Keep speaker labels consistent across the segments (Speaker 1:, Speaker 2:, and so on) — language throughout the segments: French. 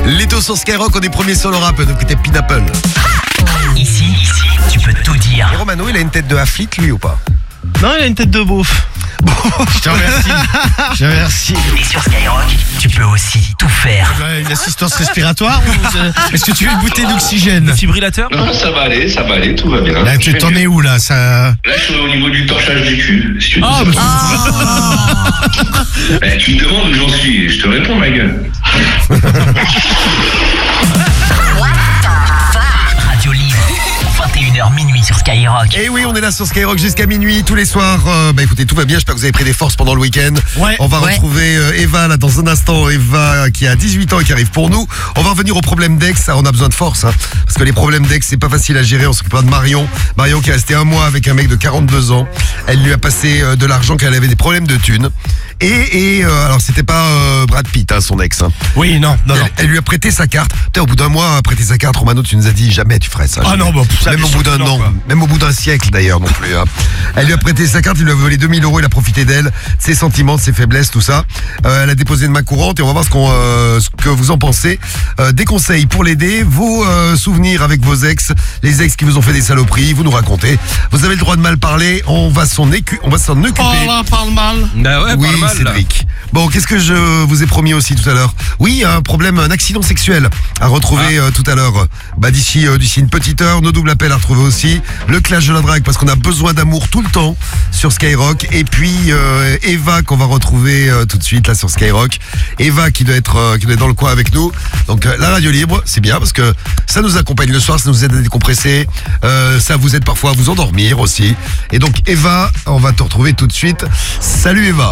Speaker 1: Leto sur Skyrock, on est premiers sur le rap, donc c'était Pineapple.
Speaker 2: Ici, tu peux tout dire.
Speaker 1: Et Romano, il a une tête de athlète, lui, ou pas?
Speaker 3: Non, il a une tête de beauf.
Speaker 1: Je te remercie.
Speaker 2: Et sur Skyrock, tu peux aussi tout faire.
Speaker 3: Une assistance respiratoire ou est-ce que tu veux une bouteille d'oxygène?
Speaker 4: Défibrillateur?
Speaker 5: Non, ça va aller, tout va bien.
Speaker 3: Là, tu t'en es où là ça...
Speaker 5: Là, je suis au niveau du torchage du cul. Si tu tu me demandes où j'en suis, je te réponds, ma gueule.
Speaker 2: Radio Libre, 21h minuit sur Skyrock.
Speaker 1: Et oui, on est là sur Skyrock jusqu'à minuit tous les soirs. Écoutez, tout va bien, j'espère que vous avez pris des forces pendant le week-end.
Speaker 3: Ouais.
Speaker 1: On va retrouver Eva là dans un instant. Eva qui a 18 ans et qui arrive pour nous. On va revenir aux problèmes d'ex. On a besoin de force, hein, parce que les problèmes d'ex, c'est pas facile à gérer. On s'occupe pas de Marion. Marion qui est restée un mois avec un mec de 42 ans. Elle lui a passé de l'argent car elle avait des problèmes de thunes. Et alors c'était pas Brad Pitt, hein, son ex. Hein.
Speaker 3: Oui, non.
Speaker 1: Elle lui a prêté sa carte. Putain, au bout d'un mois, prêter sa carte, Romano, tu nous as dit jamais tu ferais ça.
Speaker 3: Ah
Speaker 1: jamais.
Speaker 3: non, ça,
Speaker 1: même au bout d'un an, même au bout d'un siècle d'ailleurs non plus. Hein. Elle lui a prêté sa carte, il lui a volé 2000 €, il a profité d'elle, de ses sentiments, de ses faiblesses, tout ça. Elle a déposé une main courante et on va voir ce que vous en pensez. Des conseils pour l'aider, vos souvenirs avec vos ex, les ex qui vous ont fait des saloperies, vous nous racontez. Vous avez le droit de mal parler, on va s'en occuper.
Speaker 3: Oh là, parle mal.
Speaker 4: Bah ouais,
Speaker 1: Oui,
Speaker 4: parle mal,
Speaker 1: Cédric. Bon, qu'est-ce que je vous ai promis aussi tout à l'heure? Oui, un accident sexuel à retrouver tout à l'heure. D'ici une petite heure, nos doubles appels à retrouver aussi. Le clash de la drague, parce qu'on a besoin d'amour tout le temps sur Skyrock. Et puis Eva qu'on va retrouver tout de suite là sur Skyrock. Eva qui doit être dans le coin avec nous. Donc la radio libre, c'est bien parce que ça nous accompagne le soir, ça nous aide à décompresser. Ça vous aide parfois à vous endormir aussi. Et donc Eva, on va te retrouver tout de suite. Salut Eva.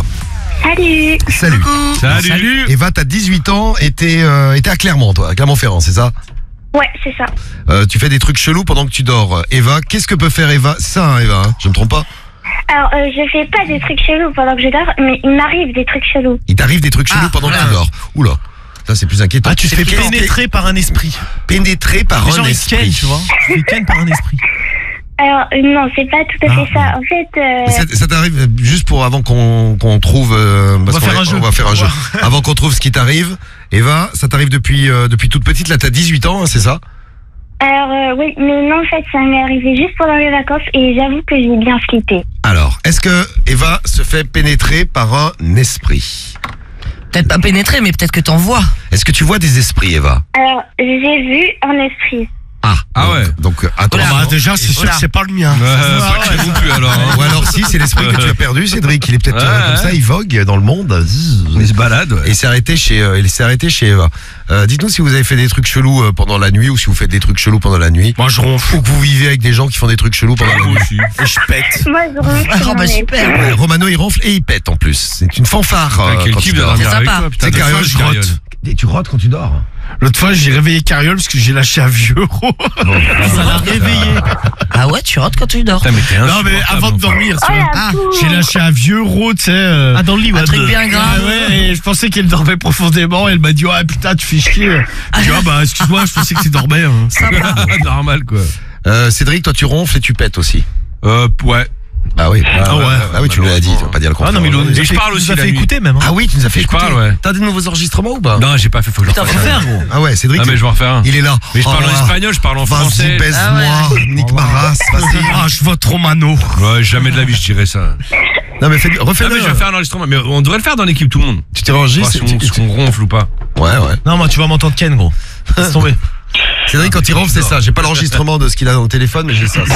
Speaker 6: Salut.
Speaker 4: Salut.
Speaker 1: Eva, t'as 18 ans et t'es à Clermont, toi, à Clermont-Ferrand, c'est ça?
Speaker 6: Ouais, c'est ça.
Speaker 1: Tu fais des trucs chelous pendant que tu dors. Eva, qu'est-ce que peut faire Eva? Ça, hein, Eva, hein, je me trompe pas?
Speaker 6: Alors, je fais pas des trucs chelous pendant que je dors, mais il m'arrive des trucs chelous.
Speaker 1: Il t'arrive des trucs chelous pendant que tu dors. Oula, ça c'est plus inquiétant.
Speaker 3: Ah, tu te fais pénétrer par un esprit.
Speaker 1: Pénétrer par
Speaker 3: Les
Speaker 1: un
Speaker 3: gens, ils
Speaker 1: esprit.
Speaker 3: ken, tu vois. Ils ken par un esprit.
Speaker 6: Alors, non, c'est pas tout à fait ça. En fait,
Speaker 1: Ça t'arrive juste pour avant qu'on trouve.
Speaker 3: On va faire un jeu.
Speaker 1: Avant qu'on trouve ce qui t'arrive. Eva, ça t'arrive depuis toute petite. Là, t'as 18 ans, hein, c'est ça?
Speaker 6: alors, oui, mais non, en fait, ça m'est arrivé juste pendant les vacances et j'avoue que j'ai bien flippé.
Speaker 1: Alors, est-ce que Eva se fait pénétrer par un esprit?
Speaker 7: Peut-être pas pénétrer, mais peut-être que t'en vois.
Speaker 1: Est-ce que tu vois des esprits, Eva?
Speaker 6: Alors, j'ai vu un esprit.
Speaker 4: Ah ouais.
Speaker 1: Donc attends.
Speaker 3: Déjà, c'est sûr que c'est pas le mien.
Speaker 4: Pas que non plus alors.
Speaker 1: Ou alors si, c'est l'esprit que tu as perdu, Cédric. Il est peut-être comme ça, il vogue dans le monde.
Speaker 4: Il se balade.
Speaker 1: Et il s'est arrêté chez Eva. Dites-nous si vous avez fait des trucs chelous pendant la nuit ou si vous faites des trucs chelous pendant la nuit.
Speaker 3: Moi, je ronfle.
Speaker 1: Ou que vous vivez avec des gens qui font des trucs chelous pendant la nuit.
Speaker 3: Et je pète.
Speaker 6: Moi, je ronfle.
Speaker 7: Oh, bah super.
Speaker 1: Ouais, Romano, il ronfle et il pète en plus. C'est une fanfare.
Speaker 4: Quel
Speaker 1: quand
Speaker 4: type
Speaker 1: tu
Speaker 4: de
Speaker 1: dors.
Speaker 4: dormir avec
Speaker 7: sympa.
Speaker 4: toi, putain.
Speaker 1: C'est
Speaker 4: Des fois,
Speaker 1: Cariole,
Speaker 4: je
Speaker 1: rote. Et tu rotes quand tu dors.
Speaker 3: L'autre fois, j'ai réveillé Cariole parce que j'ai lâché un vieux euro. Ça l'a réveillé.
Speaker 7: Ah ouais, tu rentres quand tu dors.
Speaker 4: Putain, mais t'es
Speaker 3: Non, mais avant de dormir, tu
Speaker 6: Oh
Speaker 3: vois.
Speaker 6: la poule.
Speaker 3: J'ai lâché un vieux euro, tu sais.
Speaker 7: Ah, dans le lit, ouais. Un truc bien grave.
Speaker 3: Ouais, et je pensais qu'elle dormait profondément. Elle m'a dit, ouais, putain, tu fais chier. Je dis, excuse-moi, je pensais que tu dormais. Hein.
Speaker 7: Sympa.
Speaker 4: Normal quoi.
Speaker 1: Cédric, toi tu ronfles et tu pètes aussi.
Speaker 4: Ouais.
Speaker 1: Ah oui.
Speaker 3: Ah
Speaker 1: ouais, tu nous l'as dit, tu vas pas dire le contraire.
Speaker 4: Et je parle aussi
Speaker 3: Tu
Speaker 4: la
Speaker 3: fait
Speaker 4: nuit.
Speaker 3: écouter même. Hein.
Speaker 1: Ah oui, tu nous as fait
Speaker 4: Je
Speaker 1: écouter.
Speaker 4: parle, ouais.
Speaker 1: T'as des nouveaux enregistrements ou pas?
Speaker 4: Non, j'ai pas fait, faut que je
Speaker 7: Putain, faut faire, gros.
Speaker 1: Ah ouais, Cédric.
Speaker 4: Ah mais je vais en refaire un.
Speaker 1: Il est là.
Speaker 4: Mais je parle en espagnol, je parle en français.
Speaker 1: Vas-y, baise-moi, nique ma race, vas-y.
Speaker 3: Ah, je vote Romano.
Speaker 4: Ouais, jamais de la vie je dirais ça.
Speaker 1: Non mais
Speaker 4: Non
Speaker 1: refais-le.
Speaker 4: mais je vais faire un enregistrement. Mais on devrait le faire dans l'équipe tout le monde.
Speaker 1: Tu t'es rangé,
Speaker 4: Voir si on ronfle ou pas.
Speaker 1: Ouais.
Speaker 3: Non, moi, tu vas m'entendre Ken, gros. Laisse tomber.
Speaker 1: Cédric, quand il ronfle, c'est ça. J'ai pas l'enregistrement de ce qu'il a dans le téléphone, mais j'ai ça.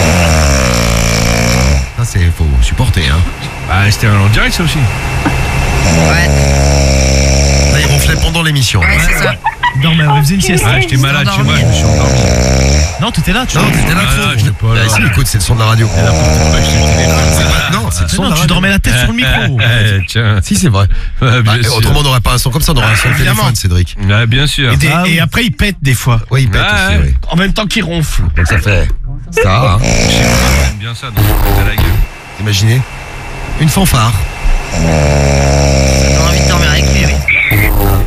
Speaker 1: Ça, faut supporter, hein.
Speaker 4: Bah, c'était en direct ça aussi.
Speaker 7: Ouais,
Speaker 1: Là, il ronflait pendant l'émission.
Speaker 7: ouais, c'est ça.
Speaker 3: Non, mais on faisait une sieste.
Speaker 4: Ah, j'étais malade chez moi, je me suis endormi.
Speaker 3: Non, t'étais là, tu
Speaker 1: Non,
Speaker 3: vois.
Speaker 1: t'étais là,
Speaker 4: Ah, j'étais pas là.
Speaker 1: Ici, écoute, c'est le son de la radio. Non, c'est le son de la
Speaker 3: Non, tu
Speaker 1: radio.
Speaker 3: dormais la tête sur le micro.
Speaker 4: Tiens.
Speaker 1: Si, c'est vrai.
Speaker 4: Bien sûr.
Speaker 1: Autrement, on n'aurait pas un son comme ça, on aurait un son de
Speaker 3: Évidemment.
Speaker 1: téléphone, Cédric.
Speaker 4: Ouais, bien sûr.
Speaker 3: Et après, il pète des fois.
Speaker 1: Oui, il pète
Speaker 4: Ouais.
Speaker 1: aussi, oui.
Speaker 3: En même temps qu'il ronfle.
Speaker 1: Donc ça fait ça, hein.
Speaker 4: J'aime bien ça, donc t'as la gueule.
Speaker 1: Imaginez une fanfare.
Speaker 7: J'ai envie de dormir avec lui, oui.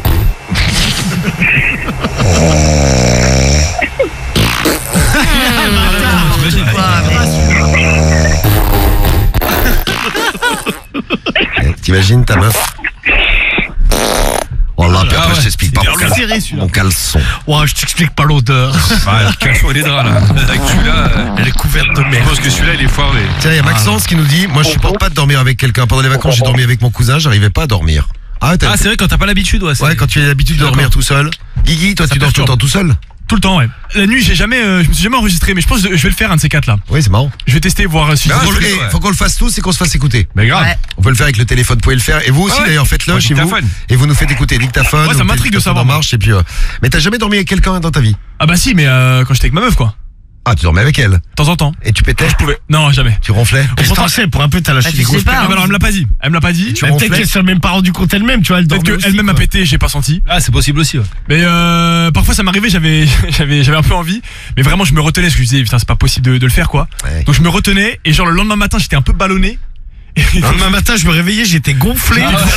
Speaker 4: T'imagines
Speaker 1: T'imagines ta meuf? Oh là, puis après, t'explique pas.
Speaker 3: bien
Speaker 1: Mon
Speaker 3: le serré, celui-là.
Speaker 1: mon caleçon.
Speaker 3: Ouais, je t'explique pas l'odeur.
Speaker 4: Ah, le caleçon et les draps là. Avec celui-là,
Speaker 3: Elle est couverte de
Speaker 4: je
Speaker 3: merde.
Speaker 4: pense que celui-là il est foiré.
Speaker 1: Tiens, il y a Maxence qui nous dit, moi je supporte pas de dormir avec quelqu'un. Pendant les vacances, j'ai dormi avec mon cousin, j'arrivais pas à dormir. Ah,
Speaker 4: Ah, c'est vrai quand t'as pas l'habitude, ouais.
Speaker 1: ouais, quand tu as l'habitude de dormir tout seul. Guigui, toi
Speaker 3: Ça
Speaker 1: tu dors tout le
Speaker 3: perturbe.
Speaker 1: temps tout seul?
Speaker 3: Tout le temps, ouais. La nuit, je me suis jamais enregistré, mais je pense que je vais le faire un de ces quatre là.
Speaker 1: Oui, c'est marrant.
Speaker 3: Je vais tester, voir si
Speaker 1: Mais
Speaker 3: je
Speaker 1: faut,
Speaker 4: ouais.
Speaker 1: faut qu'on le fasse tous et qu'on se fasse écouter.
Speaker 4: Mais grave.
Speaker 7: Ouais.
Speaker 1: On peut le faire avec le téléphone, vous pouvez le faire. Et vous aussi
Speaker 4: Ah ouais.
Speaker 1: d'ailleurs, faites-le
Speaker 4: Ouais,
Speaker 1: chez vous.
Speaker 4: dictaphone.
Speaker 1: Et vous nous faites écouter dictaphone.
Speaker 3: Ouais, ça
Speaker 1: ou
Speaker 3: m'intrigue de
Speaker 1: dictaphone
Speaker 3: savoir,
Speaker 1: en
Speaker 3: moi.
Speaker 1: marche et puis. Mais t'as jamais dormi avec quelqu'un dans ta vie?
Speaker 3: Ah bah si, mais quand j'étais avec ma meuf, quoi.
Speaker 1: Ah, tu dormais avec elle.
Speaker 3: De temps en temps.
Speaker 1: Et tu pétais?
Speaker 3: Je pouvais. Non, jamais.
Speaker 1: Tu ronflais?
Speaker 3: Qu'est-ce que t'en sais? Pour un peu, t'as lâché
Speaker 7: Ah, tu
Speaker 3: des
Speaker 7: sais
Speaker 3: grosses
Speaker 7: pas,
Speaker 3: perles.
Speaker 7: hein.
Speaker 3: Ah bah alors, elle me l'a pas dit. Elle me l'a pas dit.
Speaker 1: tu
Speaker 3: Mais
Speaker 1: ronflais?
Speaker 3: peut-être qu'elle s'est même pas rendu compte elle-même, tu vois. Peut-être qu'elle-même a pété, j'ai pas senti.
Speaker 4: Ah, c'est possible aussi, ouais.
Speaker 3: Mais parfois ça m'arrivait, j'avais un peu envie, mais vraiment je me retenais parce que je disais putain c'est pas possible de le faire quoi.
Speaker 1: Ouais.
Speaker 3: Donc je me retenais et genre le lendemain matin j'étais un peu ballonné.
Speaker 8: Le lendemain matin, je me réveillais, j'étais gonflé.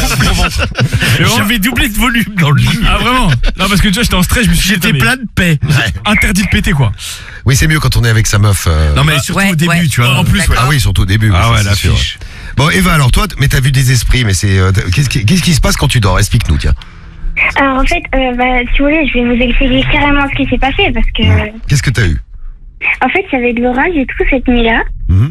Speaker 3: Mais vraiment-
Speaker 8: J'avais doublé de volume dans le lit.
Speaker 3: Ah vraiment? Non parce que tu vois j'étais en stress, je me suis dit
Speaker 8: J'étais
Speaker 3: putain,
Speaker 8: plein de paix.
Speaker 3: mais interdit de péter quoi.
Speaker 1: Oui, c'est mieux quand on est avec sa meuf.
Speaker 8: Non, mais surtout
Speaker 7: Ouais,
Speaker 8: au début,
Speaker 7: ouais.
Speaker 8: tu vois.
Speaker 3: En plus ouais.
Speaker 1: Ah oui, surtout au début.
Speaker 4: Ah
Speaker 1: oui,
Speaker 4: ouais,
Speaker 1: ça,
Speaker 4: la
Speaker 1: c'est sûr.
Speaker 4: fiche.
Speaker 1: Bon, Eva, alors toi, mais t'as vu des esprits, mais c'est. Qu'est-ce qui se passe quand tu dors? Explique-nous, tiens.
Speaker 6: Alors en fait, si vous voulez, je vais vous expliquer carrément ce qui s'est passé parce que,
Speaker 1: Qu'est-ce que t'as eu?
Speaker 6: en fait, il y avait de l'orage et tout cette nuit-là.
Speaker 1: Mhm.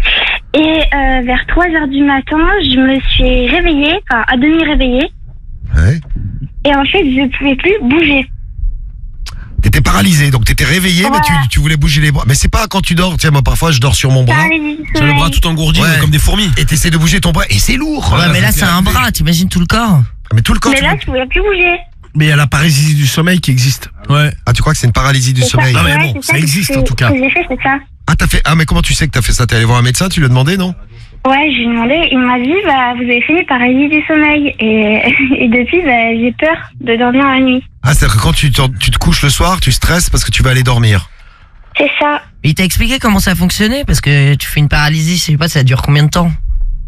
Speaker 6: Et vers 3h du matin, je me suis réveillée, enfin à demi réveillée.
Speaker 1: Ouais.
Speaker 6: Et en fait, je ne pouvais plus bouger.
Speaker 1: T'étais paralysé, donc t'étais réveillé, mais tu voulais bouger les bras. Mais c'est pas quand tu dors. Tiens, moi parfois je dors sur mon bras.
Speaker 6: Paralysie du
Speaker 4: Sur le bras
Speaker 6: sommeil.
Speaker 4: tout engourdi,
Speaker 1: Ouais.
Speaker 4: comme des fourmis.
Speaker 1: Et t'essaies de bouger ton bras, et c'est lourd.
Speaker 7: Ouais, mais là, c'est un bras, t'imagines tout le corps.
Speaker 1: Ah, mais tout le corps.
Speaker 6: Mais
Speaker 1: tu
Speaker 6: là,
Speaker 1: vois-
Speaker 6: je ne pouvais plus bouger.
Speaker 8: Mais il y a la paralysie du sommeil qui existe.
Speaker 3: Ouais.
Speaker 1: Ah, tu crois que c'est une paralysie du
Speaker 6: C'est
Speaker 1: sommeil?
Speaker 6: ça,
Speaker 8: Non, mais
Speaker 6: ouais,
Speaker 8: bon,
Speaker 6: c'est
Speaker 8: ça existe,
Speaker 6: que-
Speaker 8: en tout cas.
Speaker 6: Ce que j'ai fait, c'est ça.
Speaker 1: Ah, t'as fait. Ah, mais comment tu sais que t'as fait ça? T'es allé voir un médecin? Tu lui as demandé, non?
Speaker 6: Ouais, je lui ai demandé, il m'a dit, vous avez fait une paralysie du sommeil. Et depuis, j'ai peur de dormir la nuit.
Speaker 1: Ah, c'est-à-dire que quand tu te couches le soir, tu stresses parce que tu vas aller dormir.
Speaker 6: C'est ça.
Speaker 7: Il t'a expliqué comment ça fonctionnait parce que tu fais une paralysie, je sais pas, ça dure combien de temps?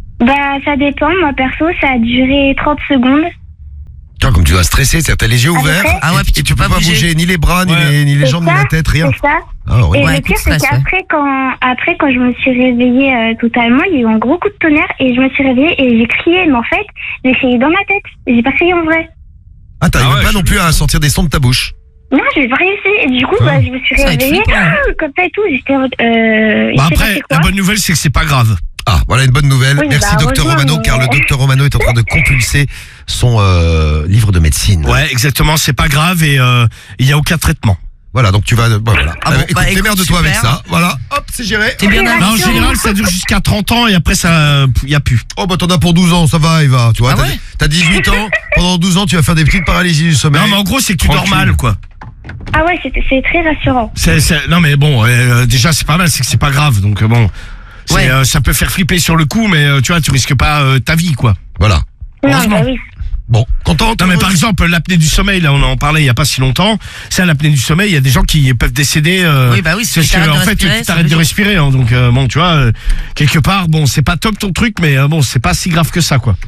Speaker 6: Ça dépend. Moi, perso, ça a duré 30 secondes.
Speaker 1: Tiens, comme tu dois stresser, c'est-à-dire t'as les yeux
Speaker 6: peu
Speaker 1: ouverts.
Speaker 6: près.
Speaker 7: Ah ouais, puis
Speaker 1: Et tu peux pas bouger ni les bras, ni
Speaker 3: Ouais.
Speaker 1: les
Speaker 6: C'est
Speaker 1: jambes, ni
Speaker 6: ça,
Speaker 1: la tête, rien.
Speaker 6: C'est ça.
Speaker 1: Ah, ouais.
Speaker 6: Et
Speaker 7: Ouais,
Speaker 6: le pire,
Speaker 7: coup de
Speaker 6: c'est
Speaker 7: stress,
Speaker 6: qu'après, quand je me suis réveillée totalement, il y a eu un gros coup de tonnerre et je me suis réveillée et j'ai crié. Mais en fait, j'ai crié dans ma tête. J'ai pas crié en vrai.
Speaker 1: Ah, t'arrives
Speaker 4: Ah ouais,
Speaker 1: pas
Speaker 4: je
Speaker 1: non
Speaker 4: suis
Speaker 1: plus à sortir des sons de ta bouche.
Speaker 6: Non, j'ai pas réussi. Et du coup, je me suis
Speaker 7: Ça va être
Speaker 6: réveillée
Speaker 7: flippant.
Speaker 6: comme ça et tout. J'étais en mode, il
Speaker 8: Bah
Speaker 6: s'est
Speaker 8: après,
Speaker 6: passé
Speaker 8: la
Speaker 6: quoi?
Speaker 8: bonne nouvelle, c'est que c'est pas grave.
Speaker 1: Ah, voilà une bonne nouvelle.
Speaker 6: Oui,
Speaker 1: Merci
Speaker 6: bah,
Speaker 1: docteur
Speaker 6: heureusement,
Speaker 1: Romano,
Speaker 6: mais-
Speaker 1: car le docteur Romano est en train de compulser son livre de médecine.
Speaker 8: Ouais, exactement, c'est pas grave et il y a aucun traitement.
Speaker 1: Voilà, donc tu vas. Voilà.
Speaker 7: Ah bon,
Speaker 1: écoute,
Speaker 7: bah, écoute,
Speaker 1: démerde-toi avec
Speaker 7: super.
Speaker 1: ça. Voilà, hop, c'est géré.
Speaker 7: T'es bien
Speaker 6: Ok,
Speaker 7: allé.
Speaker 8: Non, en général, ça dure jusqu'à 30 ans et après, ça, y a plus.
Speaker 1: Oh, bah t'en as pour 12 ans, ça va, Eva. Tu vois,
Speaker 7: Ah ouais
Speaker 1: t'as 18 ans, pendant 12 ans, tu vas faire des petites paralysies du sommeil.
Speaker 8: Non, mais en gros, c'est que tu dors
Speaker 1: Tranquille.
Speaker 8: mal, quoi.
Speaker 6: Ah ouais, c'est très rassurant.
Speaker 8: Non, mais bon, déjà, c'est pas mal, c'est que c'est pas grave. Donc, bon,
Speaker 7: Ouais.
Speaker 8: ça peut faire flipper sur le coup, mais tu vois, tu risques pas ta vie, quoi.
Speaker 1: Voilà.
Speaker 6: Non,
Speaker 7: Heureusement.
Speaker 6: bah oui.
Speaker 1: Bon, contente.
Speaker 8: Non, mais par exemple, l'apnée du sommeil, là, on en parlait il y a pas si longtemps. Ça, l'apnée du sommeil, il y a des gens qui peuvent décéder.
Speaker 7: Oui, bah oui, si
Speaker 8: parce
Speaker 7: tu
Speaker 8: que,
Speaker 7: t'arrêtes de
Speaker 8: en fait,
Speaker 7: respirer,
Speaker 8: tu
Speaker 7: ça
Speaker 8: t'arrêtes
Speaker 7: veut
Speaker 8: de
Speaker 7: dire-
Speaker 8: respirer. Hein, donc, bon, tu vois, quelque part, bon, c'est pas top ton truc, mais bon, c'est pas si grave que ça, quoi.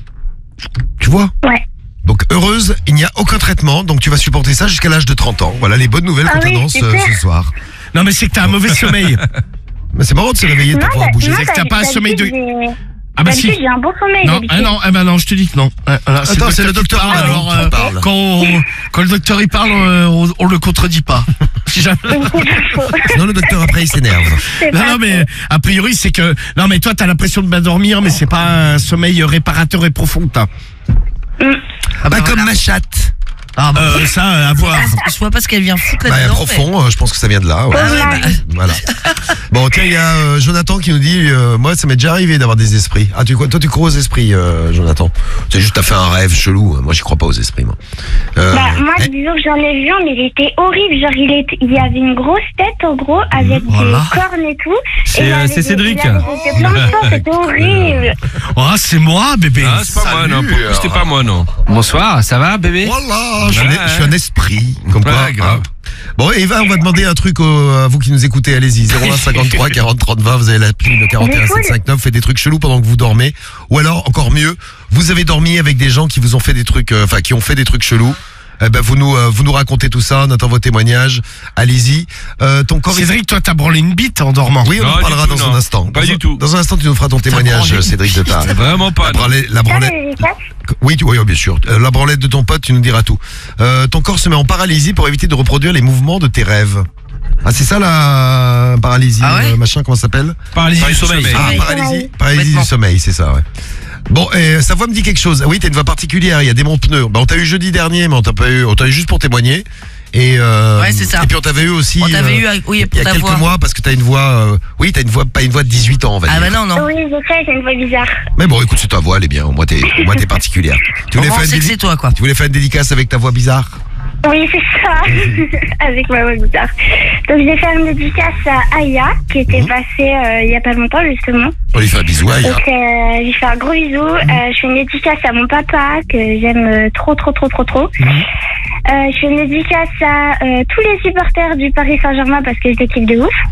Speaker 1: Tu vois?
Speaker 6: Ouais.
Speaker 1: Donc, heureuse, il n'y a aucun traitement, donc tu vas supporter ça jusqu'à l'âge de 30 ans. Voilà les bonnes nouvelles
Speaker 6: Ah
Speaker 1: qu'on
Speaker 6: oui,
Speaker 1: t'annonce
Speaker 6: super.
Speaker 1: ce soir.
Speaker 8: Non, mais c'est que t'as un mauvais sommeil.
Speaker 1: Mais c'est marrant de se réveiller, de pas pouvoir bouger.
Speaker 8: c'est que t'as pas un sommeil de- Ah, bah si.
Speaker 6: D'habitude, j'ai un bon sommeil.
Speaker 8: Non,
Speaker 6: d'habitude.
Speaker 8: non, je te dis que non.
Speaker 1: Attends, c'est le docteur
Speaker 8: qui parle,
Speaker 1: Romano
Speaker 8: alors,
Speaker 1: qui parle.
Speaker 8: quand le docteur il parle, on le contredit pas. Si jamais-
Speaker 6: Oui, c'est pas faux.
Speaker 1: Sinon, le docteur après il s'énerve.
Speaker 6: C'est
Speaker 8: Non,
Speaker 6: pas
Speaker 8: non, mais a priori, c'est que. Non, mais toi, t'as l'impression de bien dormir, mais c'est pas un sommeil réparateur et profond que t'as.
Speaker 7: Ah bah,
Speaker 1: Pas comme
Speaker 7: voilà.
Speaker 1: ma chatte.
Speaker 7: Ah bah,
Speaker 8: Ça, à voir.
Speaker 7: je vois pas ce qu'elle vient foutre
Speaker 1: Bah,
Speaker 7: là-dedans.
Speaker 1: profond, je pense que ça vient de là. Ouais.
Speaker 7: Ah ouais, bah,
Speaker 1: Voilà. Bon, tiens, il y a Jonathan qui nous dit, moi, ça m'est déjà arrivé d'avoir des esprits. Ah, toi, tu crois aux esprits, Jonathan? C'est juste, t'as fait un rêve chelou. Moi, j'y crois pas aux esprits, moi.
Speaker 6: Moi,
Speaker 1: eh,
Speaker 6: disons que j'en ai vu un, mais il était horrible. Genre, il y avait une grosse tête, en gros, avec
Speaker 8: Voilà.
Speaker 6: des cornes et tout.
Speaker 4: C'est,
Speaker 6: Et il avait
Speaker 4: c'est
Speaker 6: des-
Speaker 4: Cédric.
Speaker 6: il avait des plein de sang, c'était horrible.
Speaker 8: Oh, c'est moi, bébé.
Speaker 4: Ah, c'est pas moi, non. Pour le coup, c'était pas moi, non.
Speaker 2: Bonsoir, ça va bébé?
Speaker 1: Voilà, je suis
Speaker 4: Ouais.
Speaker 1: un esprit. Comme quoi.
Speaker 4: Ouais, grave.
Speaker 1: Bon, Eva, on va demander un truc à vous qui nous écoutez. Allez-y, 01 53 40 30 20. Vous avez l'appli le 41 759. Faites des trucs chelous pendant que vous dormez. Ou alors, encore mieux, vous avez dormi avec des gens qui vous ont fait des trucs, qui ont fait des trucs chelous. vous nous racontez tout ça, on attend vos témoignages. Allez-y. Ton corps.
Speaker 8: Cédric, toi, t'as branlé une bite en dormant.
Speaker 1: Oui, on
Speaker 4: Non,
Speaker 1: en parlera
Speaker 4: du tout,
Speaker 1: dans un
Speaker 4: non.
Speaker 1: instant.
Speaker 4: Pas du tout.
Speaker 1: Dans un instant, tu nous feras ton témoignage,
Speaker 7: branlé
Speaker 1: Cédric de ta.
Speaker 4: Vraiment pas. non.
Speaker 1: La branlette. Oui, bien sûr. La branlette de ton pote, tu nous diras tout. Ton corps se met en paralysie pour éviter de reproduire les mouvements de tes rêves. Ah, c'est ça la paralysie,
Speaker 7: Ah ouais
Speaker 1: machin, comment ça s'appelle?
Speaker 4: Paralysie du sommeil.
Speaker 1: Ah, paralysie du
Speaker 7: Complètement.
Speaker 1: sommeil, c'est ça, ouais. Bon, sa voix me dit quelque chose. Oui, t'as une voix particulière, il y a des bons pneus. On t'a eu jeudi dernier, mais on t'a eu juste pour témoigner. Et
Speaker 7: Ouais, c'est ça.
Speaker 1: Et puis on t'avait eu aussi.
Speaker 7: On t'avait eu, oui,
Speaker 1: il y
Speaker 7: pour
Speaker 1: a
Speaker 7: ta
Speaker 1: quelques
Speaker 7: voix.
Speaker 1: mois, parce que t'as une voix. Pas une voix de 18 ans, on va dire.
Speaker 7: Ah bah non, non.
Speaker 6: Oui, je sais, j'ai une voix bizarre.
Speaker 1: Mais bon, écoute, c'est ta voix, elle est bien. Au moins, t'es particulière. Tu voulais,
Speaker 7: On
Speaker 1: faire
Speaker 7: sait
Speaker 1: une
Speaker 7: que c'est toi, quoi.
Speaker 1: tu voulais faire une dédicace avec ta voix bizarre?
Speaker 6: Oui, c'est ça, avec ma voix bizarre. Donc, je vais faire une dédicace à Aya, qui était passée il y a pas longtemps, justement.
Speaker 1: On lui fait un bisou, Aya.
Speaker 6: Donc, je lui fais un gros bisou. Je fais une dédicace à mon papa, que j'aime trop. Je fais une dédicace à tous les supporters du Paris Saint-Germain, parce que je les kiffe de ouf.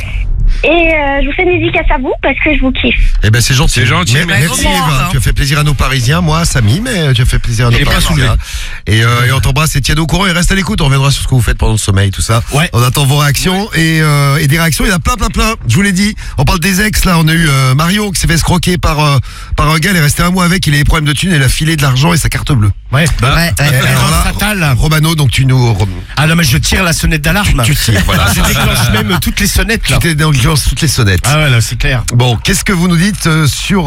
Speaker 6: Et je vous fais une dédicace à vous, parce que je vous kiffe.
Speaker 1: Eh ben, c'est gentil.
Speaker 4: C'est gentil,
Speaker 1: Mais-
Speaker 4: merci.
Speaker 1: Merci,
Speaker 7: Gros
Speaker 1: Eva.
Speaker 7: bisous,
Speaker 1: Tu as fait plaisir à nos Parisiens, moi, à Samy, mais tu as fait plaisir à nos
Speaker 4: Il est pas
Speaker 1: Parisiens. Et on t'embrasse et tiens au courant et reste à l'écoute. On reviendra sur ce que vous faites pendant le sommeil, tout ça.
Speaker 8: Ouais.
Speaker 1: On attend vos réactions et des réactions. Il y en a plein. Je vous l'ai dit. On parle des ex, là. On a eu Mario qui s'est fait escroquer par un gars. Il est resté un mois avec. Il a des problèmes de thunes. Il a filé de l'argent et sa carte bleue.
Speaker 8: Ouais.
Speaker 7: Ouais,
Speaker 1: Et alors là,
Speaker 8: Fatal.
Speaker 1: Romano, donc tu nous.
Speaker 8: Ah non, mais je tire la sonnette d'alarme.
Speaker 1: Tu tires, voilà.
Speaker 8: Je déclenche même toutes les sonnettes, là.
Speaker 1: Tu t'es dans toutes les sonnettes.
Speaker 8: Ah ouais, là, c'est clair.
Speaker 1: Bon, qu'est-ce que vous nous dites sur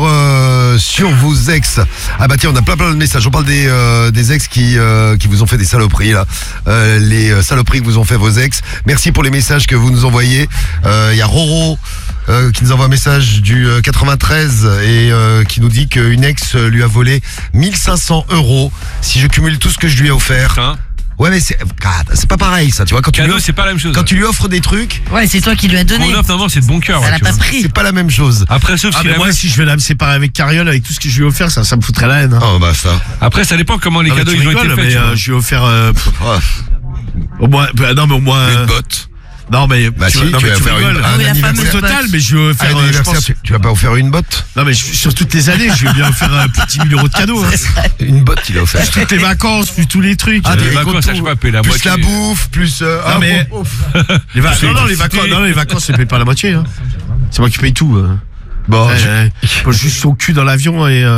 Speaker 1: vos ex? Ah bah tiens, on a plein de messages. On parle des ex qui vous ont fait des saloperies là, les saloperies que vous ont fait vos ex. Merci pour les messages que vous nous envoyez. Il y a Roro qui nous envoie un message du 93 et qui nous dit qu'une ex lui a volé 1500 €. Si je cumule tout ce que je lui ai offert.
Speaker 4: Hein
Speaker 1: Ouais, mais c'est pas pareil ça, tu vois, quand tu lui
Speaker 4: Cadeau,
Speaker 1: offres,
Speaker 4: c'est pas la même chose.
Speaker 1: quand tu lui offres des trucs,
Speaker 7: Ouais, c'est toi qui lui as donné.
Speaker 4: Qu'on offre, normalement, c'est de bon cœur.
Speaker 7: Ça
Speaker 4: ouais,
Speaker 7: l'a
Speaker 4: tu
Speaker 7: pas
Speaker 4: vois.
Speaker 7: pris.
Speaker 1: c'est pas la même chose.
Speaker 4: Après, sauf
Speaker 8: Ah,
Speaker 4: si
Speaker 8: mais
Speaker 4: la
Speaker 8: moi,
Speaker 4: meuf-
Speaker 8: si je venais à me séparer avec Cariole, avec tout ce que je lui ai offert, ça me foutrait la haine. Hein.
Speaker 1: Oh bah ça.
Speaker 4: Après, ça dépend comment les
Speaker 8: Ah, mais
Speaker 4: cadeaux
Speaker 8: tu
Speaker 4: ils ont été
Speaker 8: rigoles,
Speaker 4: faits.
Speaker 8: mais
Speaker 4: tu vois.
Speaker 8: je lui ai offert
Speaker 1: Oh,
Speaker 8: au moins. Non, mais au moins.
Speaker 1: une botte.
Speaker 8: Non, mais.
Speaker 1: Bah si,
Speaker 8: non,
Speaker 1: tu
Speaker 8: mais
Speaker 1: vas
Speaker 8: tu
Speaker 1: faire
Speaker 8: rigoles.
Speaker 1: un
Speaker 7: oui, la
Speaker 1: anniversaire.
Speaker 7: fameuse
Speaker 8: Total, mais je lui ai
Speaker 1: Un
Speaker 8: offert. Je
Speaker 1: anniversaire,
Speaker 8: pense.
Speaker 1: tu vas pas offert une botte?
Speaker 8: Non, mais sur toutes les années, je lui ai bien offert un petit 1000 € de cadeaux. Hein.
Speaker 1: Une botte, il a offert.
Speaker 8: Toutes les vacances, plus tous les trucs.
Speaker 4: Ah,
Speaker 1: des
Speaker 4: les vacances,
Speaker 1: rigotos.
Speaker 4: ça, je sais pas, payer la
Speaker 1: Plus
Speaker 4: moitié.
Speaker 1: la bouffe, plus.
Speaker 8: Non, mais- Les
Speaker 4: Plus
Speaker 8: non, les
Speaker 4: les
Speaker 8: vacances,
Speaker 4: cités.
Speaker 8: non, les vacances, c'est paye pas la moitié. Hein. C'est moi qui paye tout. Hein.
Speaker 1: Bon,
Speaker 8: Faut juste au cul dans l'avion et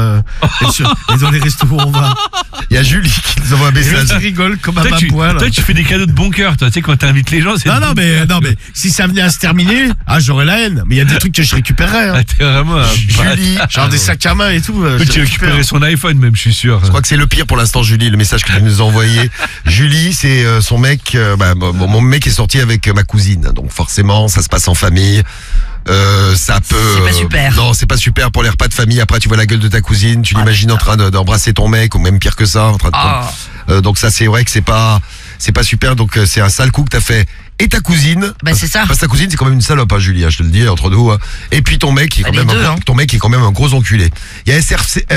Speaker 8: dans les restos où on va.
Speaker 1: il y a Julie qui nous envoie un
Speaker 8: Et
Speaker 1: message.
Speaker 8: je rigole comme un
Speaker 4: Toi,
Speaker 8: babouin.
Speaker 4: tu fais des cadeaux de bon cœur, toi. Tu sais, quand t'invites les gens, c'est.
Speaker 8: Non, mais si ça venait à se terminer, j'aurais la haine. Mais il y a des trucs que je récupérerais.
Speaker 4: Ah,
Speaker 8: Hein.
Speaker 4: t'es vraiment un.
Speaker 1: Julie,
Speaker 8: Genre des sacs à main et tout.
Speaker 4: Toi,
Speaker 8: je
Speaker 4: tu
Speaker 8: récupère.
Speaker 4: récupérais son iPhone, même, je suis sûr.
Speaker 1: je crois que c'est le pire pour l'instant, Julie, le message que tu nous as envoyé. Julie, c'est son mec. Mon mec est sorti avec ma cousine, donc forcément, ça se passe en famille. Ça peut.
Speaker 7: C'est pas super.
Speaker 1: Non, c'est pas super pour les repas de famille. Après, tu vois la gueule de ta cousine, tu l'imagines en train d'embrasser ton mec, ou même pire que ça, en train de.
Speaker 7: Ah.
Speaker 1: Donc ça, c'est vrai que c'est pas super. Donc c'est un sale coup que t'as fait. Et ta cousine.
Speaker 7: Bah, c'est ça.
Speaker 1: Parce que ta cousine, c'est quand même une salope, hein, Julie, hein, je te le dis, entre nous. Hein. Et puis ton mec, qui est
Speaker 7: Bah,
Speaker 1: quand
Speaker 7: les
Speaker 1: même
Speaker 7: deux, hein.
Speaker 1: ton mec est quand même un gros enculé. Il y a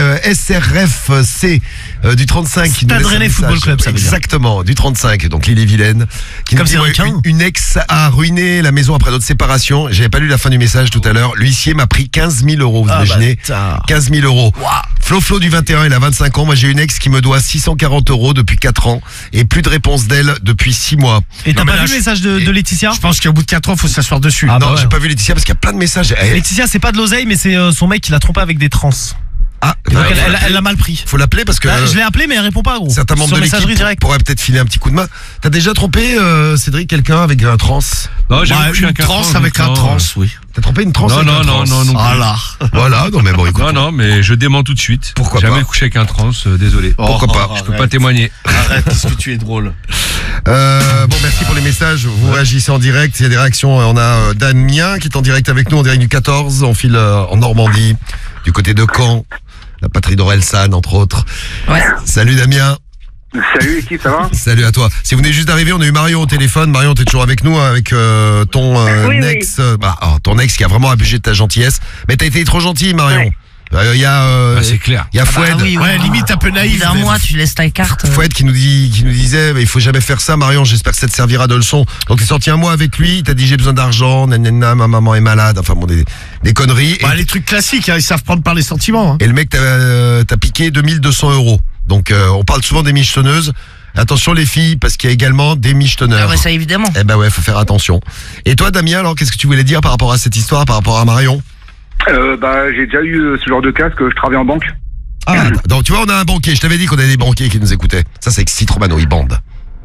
Speaker 1: SRFC du 35 qui nous
Speaker 3: Stade
Speaker 1: laisse un
Speaker 3: Rennais
Speaker 1: message.
Speaker 3: Football Club, ça veut dire.
Speaker 1: Exactement, du 35, donc l'île-et-Vilaine. Qui
Speaker 3: Comme
Speaker 1: nous dit,
Speaker 3: c'est requin.
Speaker 1: une ex a ruiné la maison après notre séparation. J'avais pas lu la fin du message tout à l'heure. L'huissier m'a pris 15 000 €, vous imaginez 15 000 €. Flo du 21, il a 25 ans. Moi, j'ai une ex qui me doit 640 € depuis 4 ans et plus de réponse d'elle depuis 6 mois.
Speaker 3: Et t'as
Speaker 8: Non, mais
Speaker 3: pas
Speaker 8: là,
Speaker 3: vu le message de Laetitia?
Speaker 8: Je pense qu'au bout de 4 ans, faut s'asseoir dessus.
Speaker 3: Ah, bah
Speaker 1: non,
Speaker 3: ouais.
Speaker 1: j'ai pas vu Laetitia parce qu'il y a plein de messages.
Speaker 3: Laetitia, c'est pas de l'oseille, mais c'est son mec qui l'a trompé avec des trans.
Speaker 1: Ah,
Speaker 3: Donc
Speaker 1: ouais,
Speaker 3: elle l'a mal pris.
Speaker 1: faut l'appeler parce que
Speaker 3: Là, je l'ai appelé, mais elle répond pas, gros.
Speaker 1: certains membres
Speaker 3: Sur
Speaker 1: de
Speaker 3: messagerie
Speaker 1: l'équipe
Speaker 3: directe.
Speaker 1: pourraient peut-être filer un petit coup de main. T'as déjà trompé, Cédric, quelqu'un avec un trans?
Speaker 4: Non, j'ai
Speaker 8: Ouais,
Speaker 4: couché
Speaker 8: une
Speaker 4: avec un
Speaker 8: trans
Speaker 4: trans,
Speaker 8: avec un
Speaker 4: donc,
Speaker 8: trans, oui.
Speaker 1: T'as trompé une trans
Speaker 4: Non,
Speaker 1: avec
Speaker 4: non,
Speaker 1: un
Speaker 4: non,
Speaker 1: trans?
Speaker 4: non, non.
Speaker 8: Ah là.
Speaker 1: Voilà, non mais bon, écoute.
Speaker 4: Non, non, mais je dément tout de suite.
Speaker 1: Pourquoi
Speaker 4: Jamais
Speaker 1: pas
Speaker 4: couché avec un trans, désolé.
Speaker 1: Pourquoi pas
Speaker 4: Je peux pas témoigner.
Speaker 8: Arrête, qu'est-ce que tu es drôle.
Speaker 1: Bon, merci pour les messages. Vous réagissez en direct. Il y a des réactions. On a Damien qui est en direct avec nous, en direct du 14. On file en Normandie, du côté de Caen. La patrie d'Orelsan, entre autres.
Speaker 7: Ouais.
Speaker 1: Salut Damien.
Speaker 5: Salut l'équipe, ça va?
Speaker 1: Salut à toi. Si vous venez juste d'arriver, on a eu Marion au téléphone. Marion, t'es toujours avec nous, hein, avec ton
Speaker 6: Oui, oui.
Speaker 1: ex. Ton ex qui a vraiment abusé de ta gentillesse. Mais t'as été trop gentil, Marion. Il y a,
Speaker 4: Ah, c'est clair.
Speaker 1: il y a
Speaker 7: Ah bah
Speaker 1: Foued.
Speaker 7: oui,
Speaker 8: Ouais, limite un peu
Speaker 7: Au bout
Speaker 8: naïf.
Speaker 7: d'un
Speaker 8: mais-
Speaker 7: mois, tu laisses ta carte.
Speaker 1: Foued qui nous disait, mais il faut jamais faire ça, Marion. J'espère que ça te servira de leçon. Donc t'es sorti un mois avec lui. Il t'a dit j'ai besoin d'argent. Nanana, ma maman est malade. Enfin bon, des conneries.
Speaker 8: Bah, les trucs classiques, hein, ils savent prendre par les sentiments. Hein.
Speaker 1: Et le mec t'a piqué 2200 €. Donc on parle souvent des michetonneuses. Attention les filles, parce qu'il y a également des michetonneurs.
Speaker 7: Ah ouais, ça évidemment.
Speaker 1: Eh ben ouais, faut faire attention. Et toi, Damien, alors, qu'est-ce que tu voulais dire par rapport à cette histoire, par rapport à Marion?
Speaker 5: J'ai déjà eu ce genre de cas, que je travaille en banque.
Speaker 1: Ah, donc tu vois, on a un banquier. Je t'avais dit qu'on avait des banquiers qui nous écoutaient. Ça, c'est excite Romano, il bande.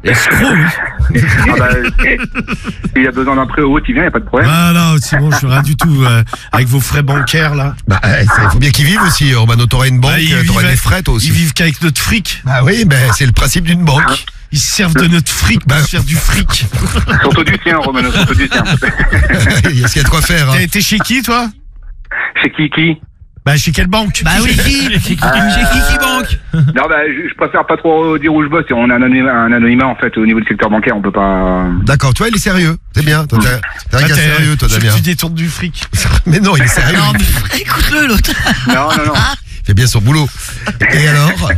Speaker 5: Il y a besoin d'un prêt au haut, il vient, il n'y a pas de problème.
Speaker 8: Ah non, c'est bon, je suis rien du tout avec vos frais bancaires là.
Speaker 1: Bah, il faut bien qu'ils vivent aussi, Romano. T'auras une banque,
Speaker 8: Bah, ils
Speaker 1: t'auras
Speaker 8: vivent-
Speaker 1: des frais, toi aussi.
Speaker 8: Ils vivent qu'avec notre fric.
Speaker 1: Bah oui, ben c'est le principe d'une banque.
Speaker 8: Ils se servent de notre fric pour
Speaker 1: Bah.
Speaker 8: se faire du fric.
Speaker 5: Surtout du tien, Romano, surtout du tien.
Speaker 1: Il y a ce qu'il y a de quoi faire. Hein.
Speaker 8: T'as été chez qui toi?
Speaker 5: Chez qui?
Speaker 8: Bah chez quelle banque?
Speaker 7: Bah oui, chez qui banque?
Speaker 5: Non, je préfère pas trop dire où je bosse. On a un anonymat, en fait, au niveau du secteur bancaire, on peut pas...
Speaker 1: D'accord, toi, il est sérieux. C'est bien. T'es un gars sérieux, toi, Damien.
Speaker 8: Tu détournes du fric.
Speaker 1: Mais non, il est sérieux.
Speaker 7: Non, mais écoute-le, l'autre.
Speaker 5: Non.
Speaker 1: Il fait bien son boulot. Et alors?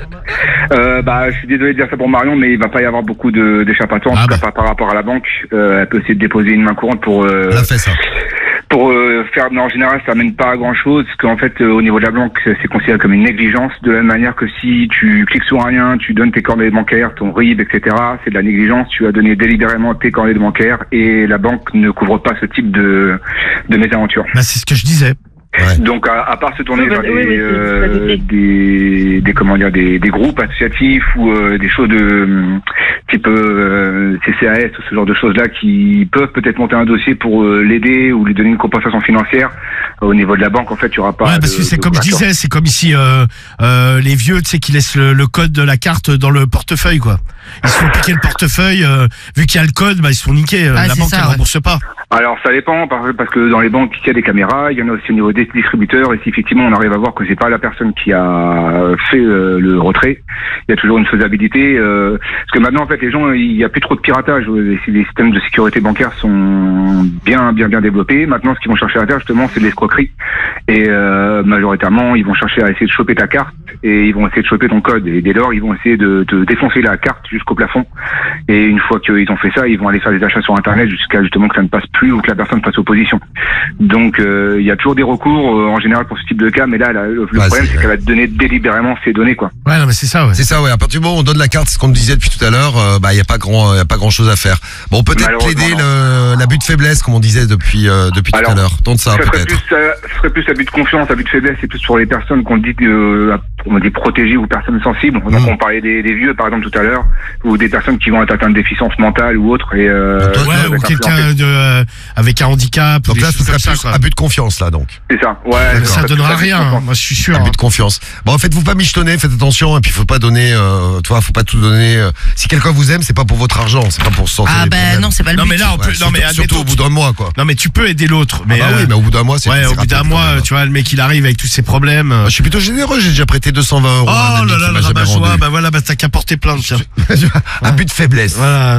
Speaker 5: Je suis désolé de dire ça pour Marion, mais il va pas y avoir beaucoup d'échappatoires, en tout cas pas par rapport à la banque. Elle peut essayer de déposer une main courante pour...
Speaker 1: Elle a fait ça.
Speaker 5: Pour faire, mais en général, ça amène pas à grand chose, parce qu'en fait, au niveau de la banque, c'est considéré comme une négligence, de la même manière que si tu cliques sur un lien, tu donnes tes coordonnées bancaires, ton RIB, etc., c'est de la négligence, tu as donné délibérément tes coordonnées bancaires, et la banque ne couvre pas ce type de mésaventure.
Speaker 8: Bah c'est ce que je disais.
Speaker 1: Ouais.
Speaker 5: Donc, à part se tourner vers
Speaker 6: oui,
Speaker 5: des groupes associatifs ou des choses de type CCAS ou ce genre de choses-là qui peuvent peut-être monter un dossier pour l'aider ou lui donner une compensation financière, au niveau de la banque, en fait, il y aura pas.
Speaker 8: Ouais, parce que c'est comme je disais, c'est comme ici les vieux, tu sais, qui laissent le code de la carte dans le portefeuille, quoi. Ils se font piquer le portefeuille, vu qu'il y a le code, bah ils se font niquer.
Speaker 7: Ah,
Speaker 8: la
Speaker 7: c'est
Speaker 8: banque
Speaker 7: ça,
Speaker 8: elle
Speaker 7: ouais.
Speaker 8: rembourse pas.
Speaker 5: Alors ça dépend parce que dans les banques il y a des caméras, il y en a aussi au niveau des distributeurs, et si effectivement on arrive à voir que c'est pas la personne qui a fait le retrait, il y a toujours une faisabilité, parce que maintenant en fait les gens, il y a plus trop de piratage, les systèmes de sécurité bancaire sont bien développés. Maintenant ce qu'ils vont chercher à faire justement c'est de l'escroquerie, et majoritairement ils vont chercher à essayer de choper ta carte et ils vont essayer de choper ton code, et dès lors ils vont essayer de défoncer la carte jusqu'au plafond, et une fois qu'ils ont fait ça ils vont aller faire des achats sur internet jusqu'à justement que ça ne passe plus ou que la personne passe opposition. Donc il y a toujours des recours en général pour ce type de cas, mais là le problème c'est qu'elle va te donner délibérément ses données, quoi.
Speaker 8: Ouais, non mais c'est ça, ouais.
Speaker 1: C'est ça, ouais. À partir du moment où on donne la carte, ce qu'on me disait depuis tout à l'heure, il y a pas grand chose à faire. Bon, peut-être
Speaker 5: Malheureusement,
Speaker 1: plaider l'abus de faiblesse, comme on disait depuis tout à l'heure. Donc ça, peut-être.
Speaker 5: Ce serait plus abus de confiance, abus de faiblesse, c'est plus sur les personnes qu'on dit protégées ou personnes sensibles. Donc on parlait des vieux par exemple tout à l'heure, ou des personnes qui vont être atteintes de déficience mentale ou autre, et
Speaker 8: Ouais, ou quelqu'un avec un handicap.
Speaker 1: Donc
Speaker 8: des
Speaker 1: là, ce
Speaker 8: choses
Speaker 1: serait
Speaker 8: comme ça,
Speaker 1: plus
Speaker 8: quoi.
Speaker 1: abus de confiance, là, donc.
Speaker 5: c'est ça. Ouais.
Speaker 8: Mais ça
Speaker 5: c'est
Speaker 8: donnera
Speaker 5: plus abus de
Speaker 8: rien,
Speaker 5: confiance.
Speaker 8: moi je suis sûr.
Speaker 1: Abus de confiance. Bon, faites-vous pas michetonner, faites attention, et puis faut pas donner, faut pas tout donner. Si quelqu'un vous aime, c'est pas pour votre argent, c'est pas pour se sentir.
Speaker 7: Ah
Speaker 1: des
Speaker 7: bah
Speaker 1: problèmes.
Speaker 7: non, c'est pas le
Speaker 8: Non
Speaker 7: but.
Speaker 8: mais là on peut,
Speaker 1: Ouais,
Speaker 8: non mais
Speaker 1: surtout
Speaker 8: admettons,
Speaker 1: au bout d'un mois, quoi.
Speaker 8: non mais tu peux aider l'autre, mais
Speaker 1: Ah bah oui, mais au bout d'un mois, c'est.
Speaker 8: ouais,
Speaker 1: c'est
Speaker 8: au bout
Speaker 1: rapide,
Speaker 8: d'un
Speaker 1: quand
Speaker 8: mois,
Speaker 1: même.
Speaker 8: tu vois, le mec il arrive avec tous ses problèmes.
Speaker 1: Moi, je suis plutôt généreux, j'ai déjà prêté 220 euros. à un
Speaker 8: Oh
Speaker 1: ami
Speaker 8: là
Speaker 1: qui
Speaker 8: là,
Speaker 1: m'a
Speaker 8: le
Speaker 1: jamais
Speaker 8: rabat-joie,
Speaker 1: rendu.
Speaker 8: bah voilà, bah t'as qu'à porter plainte, tiens.
Speaker 1: Abus de faiblesse.
Speaker 8: Voilà.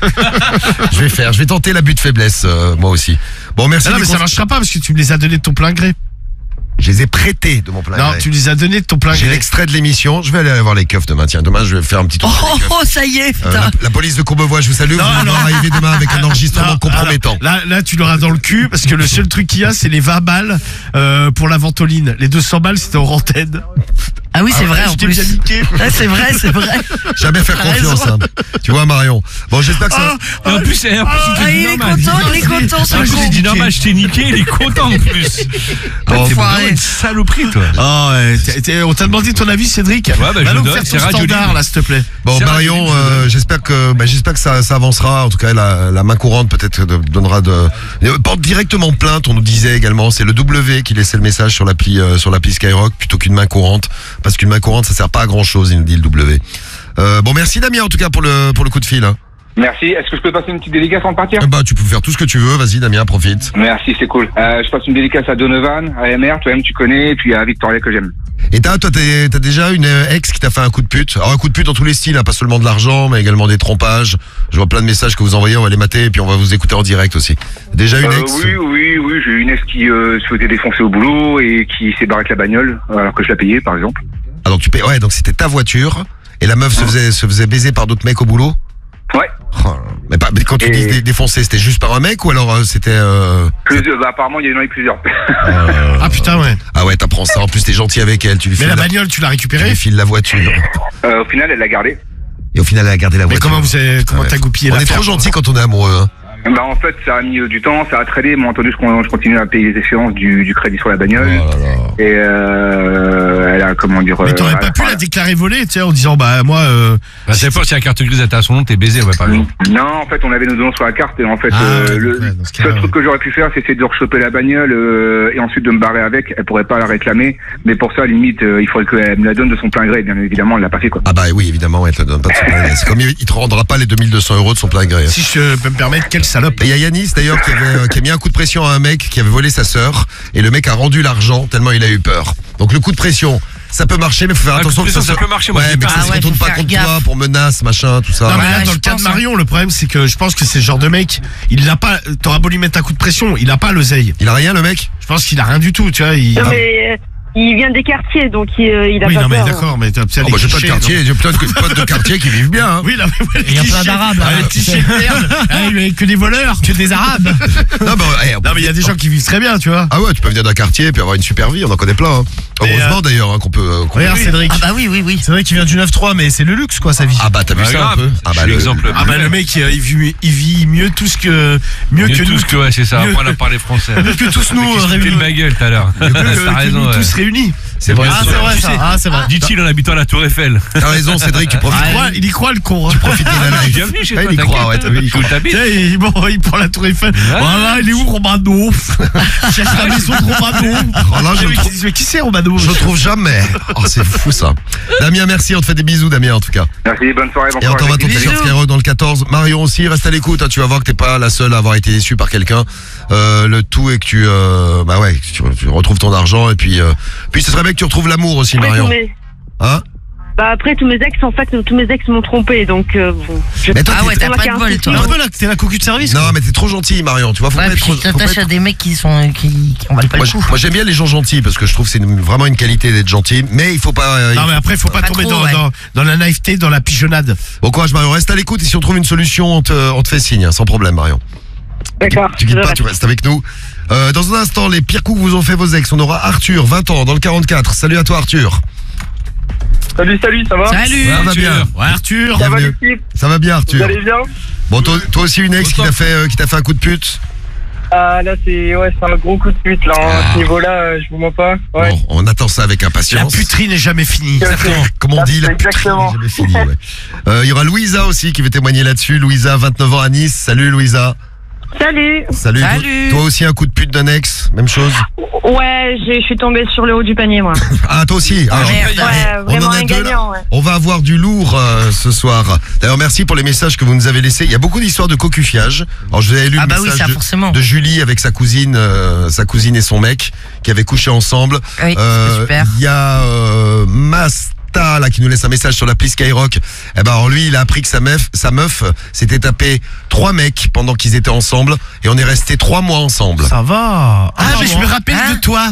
Speaker 1: Je vais tenter l'abus de faiblesse, moi aussi. Bon, merci.
Speaker 8: Ah non
Speaker 1: des
Speaker 8: mais ça
Speaker 1: conseils.
Speaker 8: marchera pas parce que tu me les as donnés de ton plein gré.
Speaker 1: Je les ai prêtés de mon plein
Speaker 8: Non,
Speaker 1: gré.
Speaker 8: tu les as donnés de ton plein
Speaker 1: J'ai
Speaker 8: gré.
Speaker 1: l'extrait de l'émission. Je vais aller voir les keufs demain. Tiens, demain, je vais faire un petit tour.
Speaker 7: Oh,
Speaker 1: sur les keufs.
Speaker 7: oh, ça y est, putain.
Speaker 1: La police de Courbevoie, je vous salue.
Speaker 8: Non,
Speaker 1: Vous allez
Speaker 8: non.
Speaker 1: arriver demain avec un enregistrement
Speaker 8: Non,
Speaker 1: compromettant.
Speaker 8: alors, là, tu l'auras dans le cul parce que le seul truc qu'il y a, c'est les 20 balles pour la ventoline. Les 200 balles, c'était au Rantaine.
Speaker 7: Ah oui, c'est vrai, en
Speaker 8: Je t'ai bien
Speaker 7: plus.
Speaker 8: niqué.
Speaker 7: Ouais, c'est vrai, c'est vrai.
Speaker 1: Jamais faire
Speaker 7: T'as
Speaker 1: confiance.
Speaker 7: raison.
Speaker 1: Hein. Tu vois, Marion. Bon, j'espère que ça.
Speaker 4: Et en plus, il te
Speaker 7: Ah,
Speaker 4: dit
Speaker 7: il est
Speaker 4: normal.
Speaker 7: content, il est content, ce
Speaker 4: Ah, je
Speaker 7: con.
Speaker 4: lui dis normal, je t'ai niqué, il est content en plus.
Speaker 1: Bon,
Speaker 4: T'es
Speaker 7: enfoiré.
Speaker 4: vraiment une saloperie, toi.
Speaker 8: Oh, ouais, on t'a demandé ton avis, Cédric.
Speaker 4: bah, je
Speaker 8: Va
Speaker 4: le
Speaker 8: donc
Speaker 4: donne,
Speaker 8: faire
Speaker 4: c'est
Speaker 8: ton
Speaker 4: Radio
Speaker 8: standard,
Speaker 4: Libre.
Speaker 8: là, s'il te plaît.
Speaker 1: Bon,
Speaker 4: C'est
Speaker 1: Marion, j'espère que ça avancera. En tout cas, la main courante peut-être donnera porte directement plainte. On nous disait également, c'est le W qui laissait le message sur l'appli Skyrock plutôt qu'une main courante, parce qu'une main courante ça sert pas à grand chose. Il nous dit le W. Bon, merci Damien en tout cas pour le coup de fil. Hein.
Speaker 5: Merci. Est-ce que je peux passer une petite dédicace avant de partir?
Speaker 1: Bah, tu peux faire tout ce que tu veux. Vas-y, Damien, profite.
Speaker 5: Merci, c'est cool. Je passe une dédicace à Donovan, à MR, toi-même tu connais, et puis à Victoria que j'aime.
Speaker 1: Et t'as déjà une ex qui t'a fait un coup de pute. Alors un coup de pute dans tous les styles, hein, pas seulement de l'argent, mais également des trompages. Je vois plein de messages que vous envoyez, on va les mater et puis on va vous écouter en direct aussi. Déjà une ex.
Speaker 5: Oui, j'ai eu une ex qui se faisait défoncer au boulot et qui s'est barrée avec la bagnole, alors que je la payais par exemple.
Speaker 1: Ah, donc tu payes. Ouais, donc c'était ta voiture et la meuf se faisait baiser par d'autres mecs au boulot.
Speaker 5: Ouais.
Speaker 1: Oh, mais quand tu dis défoncer, c'était juste par un mec ou alors c'était
Speaker 5: Apparemment il y en a eu plusieurs.
Speaker 8: Ah putain, ouais.
Speaker 1: Ah ouais, t'apprends ça. En plus, t'es gentil avec elle. Tu lui
Speaker 8: Mais
Speaker 1: files
Speaker 8: la bagnole, tu l'as
Speaker 1: tu
Speaker 8: récupérée?
Speaker 1: lui files la voiture.
Speaker 5: Au final elle l'a gardée.
Speaker 1: Et au final, elle a gardé la
Speaker 8: Mais
Speaker 1: voiture.
Speaker 8: comment t'as goupillé
Speaker 1: On est
Speaker 8: l'affaire,
Speaker 1: trop gentil
Speaker 8: quoi.
Speaker 1: quand on est amoureux. Hein.
Speaker 5: Bah en fait ça a mis du temps, ça a traîné, mais entendu je continue à payer les échéances du crédit sur la bagnole.
Speaker 1: Oh là là.
Speaker 5: Et elle a comment dire.
Speaker 8: Mais t'aurais
Speaker 5: à
Speaker 8: pas
Speaker 5: la
Speaker 8: pu
Speaker 5: fin,
Speaker 8: la déclarer volée, tu sais, en disant, bah, moi,
Speaker 4: Bah, c'est pas si la carte grise était à son nom, t'es baisé, ouais, par exemple.
Speaker 5: Non, en fait, on avait nos noms sur la carte et en fait,
Speaker 8: ouais,
Speaker 5: le
Speaker 8: dans ce
Speaker 5: seul
Speaker 8: cas-là,
Speaker 5: truc que j'aurais pu faire, c'est essayer de rechoper la bagnole et ensuite de me barrer avec. Elle pourrait pas la réclamer, mais pour ça, limite, il faudrait qu'elle me la donne de son plein gré. Bien évidemment, elle l'a pas fait quoi.
Speaker 1: Ah bah oui, évidemment, elle te donne pas de son plein gré. C'est comme il te rendra pas les 2200 € de son plein gré.
Speaker 8: si je peux me permettre, quelle salope.
Speaker 1: Et il y a Yanis d'ailleurs qui a mis un coup de pression à un mec qui avait volé sa sœur et le mec a rendu l'argent tellement il a eu peur. Donc le coup de pression, ça peut marcher mais faut faire
Speaker 4: Ah,
Speaker 1: attention
Speaker 4: coup de
Speaker 1: que
Speaker 4: pression, ça peut marcher, moi,
Speaker 1: Ouais,
Speaker 4: je dis
Speaker 1: mais
Speaker 4: pas.
Speaker 1: que ça se
Speaker 7: Ah ouais,
Speaker 1: retourne
Speaker 7: faut
Speaker 1: pas
Speaker 7: faire
Speaker 1: contre
Speaker 7: gaffe.
Speaker 1: toi pour menaces, machin, tout ça.
Speaker 8: Non, mais
Speaker 7: Ouais,
Speaker 8: là, dans
Speaker 7: je
Speaker 8: le cas de
Speaker 7: pense,
Speaker 8: Marion, le problème, c'est que je pense que c'est le genre de mec, il n'a pas, t'auras beau lui mettre un coup de pression, il a pas l'oseille.
Speaker 1: Il a rien le mec?
Speaker 8: Je pense qu'il a rien du tout, tu vois.
Speaker 9: Non, mais il vient des quartiers, donc il a
Speaker 8: Oui,
Speaker 9: pas
Speaker 8: non, mais
Speaker 9: peur.
Speaker 8: d'accord, mais t'as
Speaker 1: Oh bah j'ai pas de quartier, j'ai plein de potes de quartier qui vivent bien. Hein.
Speaker 8: Oui, là, mais
Speaker 3: Il y a plein d'Arabes, là.
Speaker 8: Les clichés de merde. Ah, mais que des voleurs.
Speaker 3: Que des Arabes.
Speaker 1: Non, bah,
Speaker 8: Non, mais il y a des gens qui vivent très bien, tu vois.
Speaker 1: Ah ouais, tu peux venir d'un quartier et puis avoir une super vie, on en connaît plein. Hein.
Speaker 8: Mais,
Speaker 1: Heureusement d'ailleurs hein, qu'on peut.
Speaker 3: Regarde Cédric.
Speaker 7: Ah bah oui.
Speaker 3: C'est vrai qu'il vient du 9-3, mais c'est le luxe, quoi, sa vie.
Speaker 1: Ah bah t'as vu
Speaker 4: Bah,
Speaker 1: ça un
Speaker 4: grave.
Speaker 1: peu? Ah
Speaker 4: Je
Speaker 1: bah
Speaker 4: suis l'exemple.
Speaker 8: Ah, bah, le mec, il vit mieux tous que, mieux que
Speaker 4: tous
Speaker 8: nous.
Speaker 4: que, ouais, c'est ça.
Speaker 8: mieux-
Speaker 4: Après, on a parlé français.
Speaker 3: Que tous nous
Speaker 4: Qui se
Speaker 3: réunis.
Speaker 4: foutait de ma gueule tout à l'heure.
Speaker 8: que
Speaker 4: T'as raison,
Speaker 8: nous
Speaker 4: ouais.
Speaker 8: tous réunis.
Speaker 1: C'est vrai.
Speaker 3: Ah, c'est vrai, ça. Ah, c'est vrai.
Speaker 4: Dit-il en habitant à la Tour Eiffel.
Speaker 1: T'as raison Cédric, tu profites.
Speaker 8: Il y croit, le con. Hein.
Speaker 1: Profite de la life.
Speaker 4: Bienvenue chez
Speaker 1: Ah,
Speaker 4: toi,
Speaker 1: il y croit,
Speaker 4: t'inquiète.
Speaker 1: ouais, t'as vu, il y
Speaker 4: Où
Speaker 1: croit.
Speaker 4: t'habites?
Speaker 8: Il prend la Tour Eiffel. Voilà, il est où Romano? Il cherche la maison de Romano.
Speaker 1: Oh là, je le trouve-
Speaker 8: Mais qui c'est Romano?
Speaker 1: Je le trouve jamais. Oh, c'est fou ça. Damien, merci, on te fait des bisous, Damien, en tout cas.
Speaker 5: Merci, bonne soirée, bon
Speaker 1: Et on
Speaker 5: courage.
Speaker 1: t'envoie ton
Speaker 5: Bisous.
Speaker 1: t-shirt Skyrock dans le 14. Marion aussi, reste à l'écoute, hein, tu vas voir que t'es pas la seule à avoir été déçue par quelqu'un. Le tout est que tu, bah ouais, que tu retrouves ton argent et puis ce serait bien que tu retrouves l'amour aussi,
Speaker 9: Après,
Speaker 1: Marion.
Speaker 9: Bah, après, tous mes ex, en fait, tous mes ex m'ont trompé, donc bon.
Speaker 1: Mais toi,
Speaker 7: Ah ouais, t'as pas de bol, toi.
Speaker 3: T'es un peu là, t'es la cocu de service.
Speaker 1: non, mais t'es trop gentil, Marion. Tu vois, faut
Speaker 7: Ouais,
Speaker 1: pas être
Speaker 7: puis
Speaker 1: trop.
Speaker 7: tu
Speaker 1: faut pas
Speaker 7: t'attaches
Speaker 1: être-
Speaker 7: à des mecs qui en valent pas
Speaker 1: Moi,
Speaker 7: le coup.
Speaker 1: moi, j'aime bien les gens gentils parce que je trouve que c'est vraiment une qualité d'être gentil, mais il faut pas.
Speaker 8: Non, mais après, faut pas
Speaker 7: Pas
Speaker 8: tomber
Speaker 7: trop, ouais.
Speaker 8: dans la naïveté, dans la pigeonnade.
Speaker 1: Bon courage, Marion. Reste à l'écoute et si on trouve une solution, on te fait signe, hein, sans problème, Marion.
Speaker 9: D'accord.
Speaker 1: Tu quittes pas, tu restes avec nous. Dans un instant, les pires coups que vous ont fait vos ex. On aura Arthur, 20 ans, dans le 44. Salut à toi, Arthur.
Speaker 9: Salut, ça va?
Speaker 7: Salut.
Speaker 1: Ça va bien.
Speaker 8: Ouais, Arthur.
Speaker 9: Ça va,
Speaker 1: Bienvenue.
Speaker 9: l'équipe?
Speaker 1: Ça va bien, Arthur.
Speaker 9: Vous allez bien?
Speaker 1: Bon, toi aussi une ex qui t'a fait un coup de pute.
Speaker 9: Ah, là, c'est un gros coup de pute, là. À ce niveau-là, je vous mens pas. Ouais.
Speaker 1: Bon, on attend ça avec
Speaker 8: La
Speaker 1: impatience.
Speaker 8: puterie n'est jamais finie.
Speaker 1: Exactement. Comme on dit, la puterie
Speaker 9: Exactement.
Speaker 1: n'est jamais finie, ouais. Il y aura Louisa aussi qui veut témoigner là-dessus. Louisa, 29 ans à Nice. Salut Louisa.
Speaker 9: Salut.
Speaker 1: Salut.
Speaker 7: Salut.
Speaker 1: Toi aussi un coup de pute d'un ex, même chose.
Speaker 9: Ouais, je suis tombée sur le haut du panier, moi.
Speaker 1: Ah, toi aussi. Alors,
Speaker 7: merde.
Speaker 9: Ouais,
Speaker 1: on en
Speaker 9: vraiment
Speaker 1: a
Speaker 9: un
Speaker 1: deux, là.
Speaker 9: gagnant, ouais.
Speaker 1: On va avoir du lourd ce soir. D'ailleurs, merci pour les messages que vous nous avez laissés. Il y a beaucoup d'histoires de cocufiage. Alors, je vous avais lu
Speaker 7: Ah
Speaker 1: le
Speaker 7: bah oui,
Speaker 1: message
Speaker 7: ça, forcément.
Speaker 1: de Julie avec sa cousine et son mec qui avaient couché ensemble.
Speaker 7: Oui, c'était super.
Speaker 1: Il y a Masta là qui nous laisse un message sur l'appli Skyrock. Eh ben, alors lui, il a appris que sa meuf s'était tapé 3 mecs pendant qu'ils étaient ensemble et on est resté 3 mois ensemble.
Speaker 3: Ça va.
Speaker 8: Ah, mais je me rappelle
Speaker 7: Hein
Speaker 8: de toi.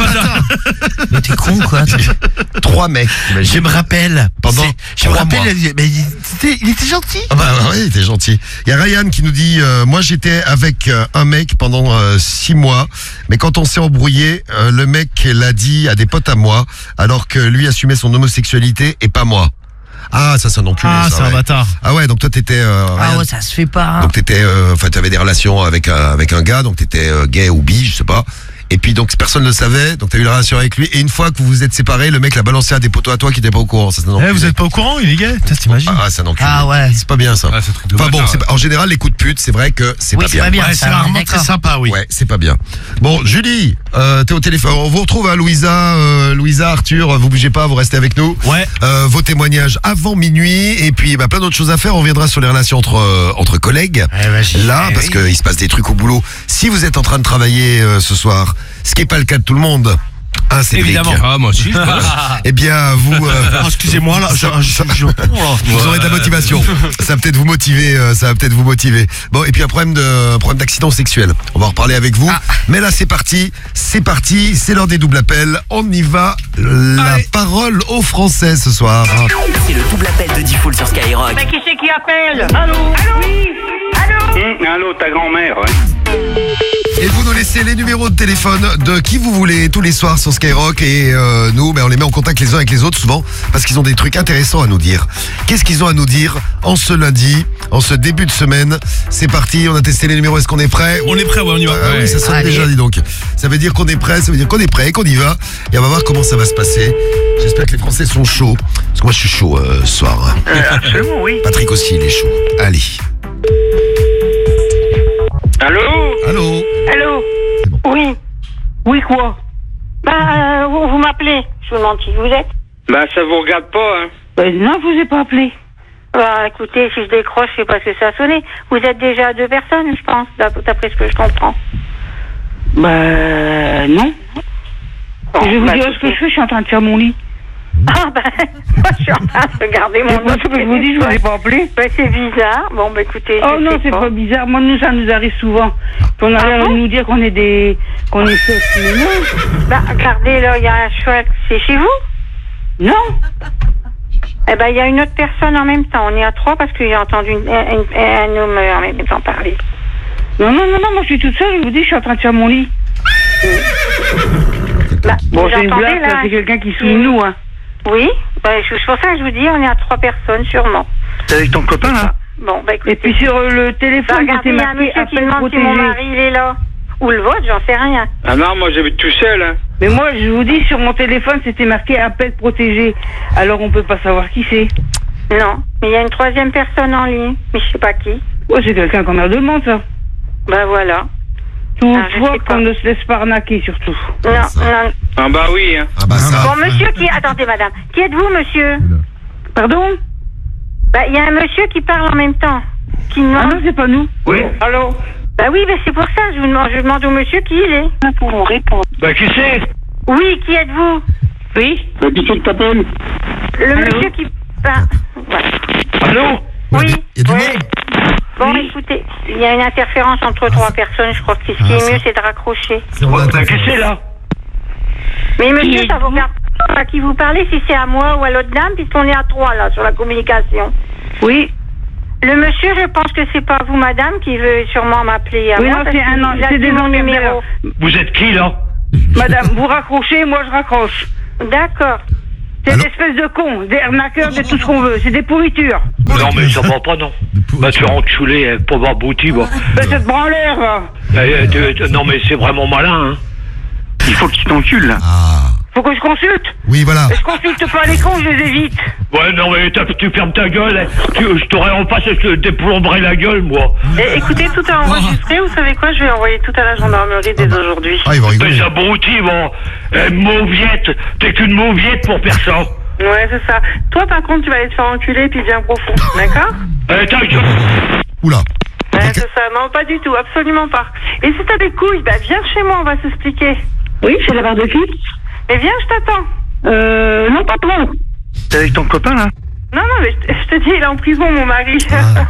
Speaker 7: Mais t'es con, quoi.
Speaker 1: 3 mecs.
Speaker 8: Je me rappelle.
Speaker 1: Pendant
Speaker 8: Je me
Speaker 1: 3 mois.
Speaker 8: rappelle, mais il était gentil.
Speaker 1: Ah bah ouais, il était gentil. Il y a Ryan qui nous dit moi j'étais avec un mec pendant 6 mois, mais quand on s'est embrouillé, le mec l'a dit à des potes à moi, alors que lui assumait son homosexualité et pas moi. Ah ça c'est un enculé.
Speaker 3: Ah,
Speaker 1: ça,
Speaker 3: c'est un
Speaker 1: ouais.
Speaker 3: bâtard.
Speaker 1: Ah ouais, donc toi t'étais
Speaker 7: Ah
Speaker 1: Ryan,
Speaker 7: ouais, ça se fait pas.
Speaker 1: donc t'étais enfin t'avais des relations avec un gars, donc t'étais gay ou bi, je sais pas. Et puis donc personne ne le savait, donc t'as eu la relation avec lui et une fois que vous vous êtes séparés, le mec l'a balancé à des potos à toi qui étaient pas au courant. Ça, c'est un
Speaker 3: Eh,
Speaker 1: enculé.
Speaker 3: vous êtes pas au courant, il est gay? T'imagines?
Speaker 1: Ah c'est un enculé.
Speaker 7: Ah ouais.
Speaker 1: C'est pas bien ça.
Speaker 4: Ah, c'est un truc de
Speaker 1: Enfin bon,
Speaker 4: bâtard.
Speaker 1: c'est pas- en général les coups de pute, c'est vrai que c'est
Speaker 7: Oui,
Speaker 1: pas
Speaker 7: c'est
Speaker 1: bien.
Speaker 7: pas bien.
Speaker 8: Ouais,
Speaker 7: ça,
Speaker 8: c'est
Speaker 7: on est
Speaker 8: rarement très
Speaker 7: d'accord.
Speaker 8: sympa, oui.
Speaker 1: Ouais, c'est pas bien. Bon, Julie, t'es au téléphone. On vous retrouve à Louisa, Arthur, vous bougez pas, vous restez avec nous.
Speaker 3: Ouais.
Speaker 1: Vos témoignages avant minuit et puis bah, plein d'autres choses à faire. On reviendra sur les relations entre collègues. Là, parce qu'il se passe des trucs au boulot. Si vous êtes en train de travailler ce soir, ce qui n'est pas le cas de tout le monde, hein, Cédric.
Speaker 4: Évidemment. Ah, moi aussi, je pense.
Speaker 1: Eh bien, vous,
Speaker 8: Ah, excusez-moi, là,
Speaker 1: vous aurez de la motivation. Ça va peut-être vous motiver. Bon, et puis un problème d'accident sexuel. On va en reparler avec vous. Mais là, c'est parti. C'est l'heure des doubles appels. On y va. La parole aux Français ce soir.
Speaker 2: C'est le double appel de Diffoul sur Skyrock.
Speaker 9: Mais qui c'est qui appelle? Allô? Allô? Oui? Allô?
Speaker 5: Allô, ta grand-mère, ouais.
Speaker 1: Et vous nous laissez les numéros de téléphone de qui vous voulez tous les soirs sur Skyrock. Et nous, on les met en contact les uns avec les autres souvent parce qu'ils ont des trucs intéressants à nous dire. Qu'est-ce qu'ils ont à nous dire en ce lundi, en ce début de semaine? C'est parti, on a testé les numéros, est-ce qu'on est prêt?
Speaker 3: On est prêt, ouais, on y va.
Speaker 1: Oui, ça sonne
Speaker 7: Allez.
Speaker 1: déjà, dis donc. Ça veut dire qu'on est prêt, ça veut dire qu'on est prêt, qu'on y va. Et on va voir comment ça va se passer. J'espère que les Français sont chauds. Parce que moi, je suis chaud ce soir.
Speaker 5: Absolument, oui.
Speaker 1: Patrick aussi, il est chaud. Allez.
Speaker 5: Allô?
Speaker 1: Allô?
Speaker 10: Allô? Oui. Oui, quoi? Vous m'appelez. Je vous demande qui vous êtes.
Speaker 9: Bah, ça vous regarde pas, hein.
Speaker 10: Non, je vous ai pas appelé. Bah, écoutez, si je décroche, c'est parce que ça a sonné. Vous êtes déjà 2 personnes, je pense, d'après ce que je comprends. Bah, non.
Speaker 9: Bon,
Speaker 10: je vais vous
Speaker 9: bah,
Speaker 10: dire ce que je fais, je suis en train de faire mon lit.
Speaker 6: Ah ben, moi je suis en train de regarder mon
Speaker 10: C'est ce que je vous dis, je vous ai pas appelé.
Speaker 6: Ouais, c'est bizarre. Bon, bah écoutez.
Speaker 10: Oh
Speaker 6: je
Speaker 10: non,
Speaker 6: sais
Speaker 10: c'est pas bizarre. Moi, nous, ça nous arrive souvent. On a l'air de nous dire qu'on est des... qu'on est fausses, mais non.
Speaker 6: Bah, regardez, là, il y a un chouette. C'est chez vous?
Speaker 10: Non.
Speaker 6: Eh ben, il y a une autre personne en même temps. On est à 3 parce que j'ai entendu un homme en même temps parler.
Speaker 10: Non, moi, je suis toute seule. Je vous dis, je suis en train de faire mon lit.
Speaker 6: Bah,
Speaker 10: Bon,
Speaker 6: vous
Speaker 10: c'est une
Speaker 6: entendez,
Speaker 10: blague,
Speaker 6: là?
Speaker 10: ça, c'est quelqu'un qui souille nous, hein.
Speaker 6: Oui, bah, c'est pour ça que je vous dis, on est à 3 personnes, sûrement.
Speaker 9: T'es avec ton copain, là?
Speaker 6: Bon, bah écoutez.
Speaker 10: Et puis sur le
Speaker 6: Bah,
Speaker 10: téléphone,
Speaker 6: regardez,
Speaker 10: c'était
Speaker 6: il y a un
Speaker 10: marqué
Speaker 6: monsieur qui
Speaker 10: appel
Speaker 6: demande si mon
Speaker 10: protégé.
Speaker 6: mari, il est là. Ou le vôtre, j'en sais rien.
Speaker 9: Ah non, moi j'habite tout seul, hein.
Speaker 10: Mais moi, je vous dis, sur mon téléphone, c'était marqué appel protégé. Alors, on peut pas savoir qui c'est.
Speaker 6: Non, mais il y a une 3e personne en ligne, mais je sais pas qui.
Speaker 10: Ouais, c'est quelqu'un qu'on a demande, ça.
Speaker 6: Bah voilà.
Speaker 10: Toutefois
Speaker 6: je sais pas.
Speaker 10: qu'on ne se laisse pas arnaquer, surtout.
Speaker 6: Non, non.
Speaker 9: Ah bah oui, hein.
Speaker 1: Ah bah ça.
Speaker 6: Bon, monsieur qui... Attendez, madame. Qui êtes-vous, monsieur?
Speaker 10: Pardon?
Speaker 6: Bah, il y a un monsieur qui parle en même temps. Qui
Speaker 10: Ah
Speaker 6: demande...
Speaker 10: non, c'est pas nous.
Speaker 9: Oui. Allô?
Speaker 6: Bah oui, bah c'est pour ça. Je demande au monsieur qui il est.
Speaker 10: Pour vous répondre.
Speaker 9: Bah qui c'est?
Speaker 6: Oui, qui êtes-vous?
Speaker 10: Oui?
Speaker 9: Bah qui c'est que t'appelles?
Speaker 6: Le monsieur qui... Bah, voilà.
Speaker 9: Allô?
Speaker 6: Oui.
Speaker 1: Il y a du
Speaker 6: oui.
Speaker 1: monde.
Speaker 6: Bon, écoutez, il y a une interférence entre 3 personnes. Je crois que ce qui est mieux, c'est de raccrocher.
Speaker 9: Bah qui c'est, là?
Speaker 6: Mais monsieur, ça vous regarde pas à qui vous parlez, si c'est à moi ou à l'autre dame, puisqu'on est à 3, là, sur la communication.
Speaker 10: Oui.
Speaker 6: Le monsieur, je pense que c'est pas vous, madame, qui veut sûrement m'appeler à
Speaker 10: Oui,
Speaker 6: moi.
Speaker 10: non,
Speaker 6: parce
Speaker 10: c'est un...
Speaker 6: qu'il a
Speaker 10: c'est
Speaker 6: dit
Speaker 10: des
Speaker 6: mon
Speaker 10: numéros.
Speaker 6: numéro.
Speaker 9: Vous êtes qui, là?
Speaker 10: Madame, vous raccrochez, moi je raccroche.
Speaker 6: D'accord.
Speaker 10: C'est
Speaker 1: Allô?
Speaker 10: des espèces de cons, des arnaqueurs, de tout ce qu'on veut. C'est des pourritures.
Speaker 11: Non, mais ça va pas, non. Bah, tu es enculé, pauvre abouti, bah.
Speaker 10: Ben, cette branleur, là.
Speaker 11: Non, mais c'est vraiment malin, hein.
Speaker 9: Il faut qu'il t'encule, là.
Speaker 1: Ah.
Speaker 10: Faut que je consulte.
Speaker 1: Oui, voilà.
Speaker 10: Je consulte pas les cons, je les évite.
Speaker 11: Ouais, non, mais tu fermes ta gueule. Je t'aurais en face, je te déplomberais la gueule, moi.
Speaker 6: Écoutez, tout est enregistré. Vous savez quoi? Je vais envoyer tout à la gendarmerie dès aujourd'hui.
Speaker 1: Ah, ils vont rigoler.
Speaker 11: Des abrutis, bon. Mauviette, t'es qu'une mauviette pour personne.
Speaker 6: Ouais, c'est ça. Toi, par contre, tu vas aller te faire enculer puis bien profond. D'accord?
Speaker 11: Ta gueule.
Speaker 1: Oula.
Speaker 6: Ouais, c'est ça. Non, pas du tout. Absolument pas. Et si t'as des couilles, bah viens chez moi, on va s'expliquer.
Speaker 10: Oui, c'est la barre de qui?
Speaker 6: Mais viens, je t'attends.
Speaker 10: Non, pas trop.
Speaker 9: T'es avec ton copain, là?
Speaker 6: Non, mais je te dis, il est en prison, mon mari.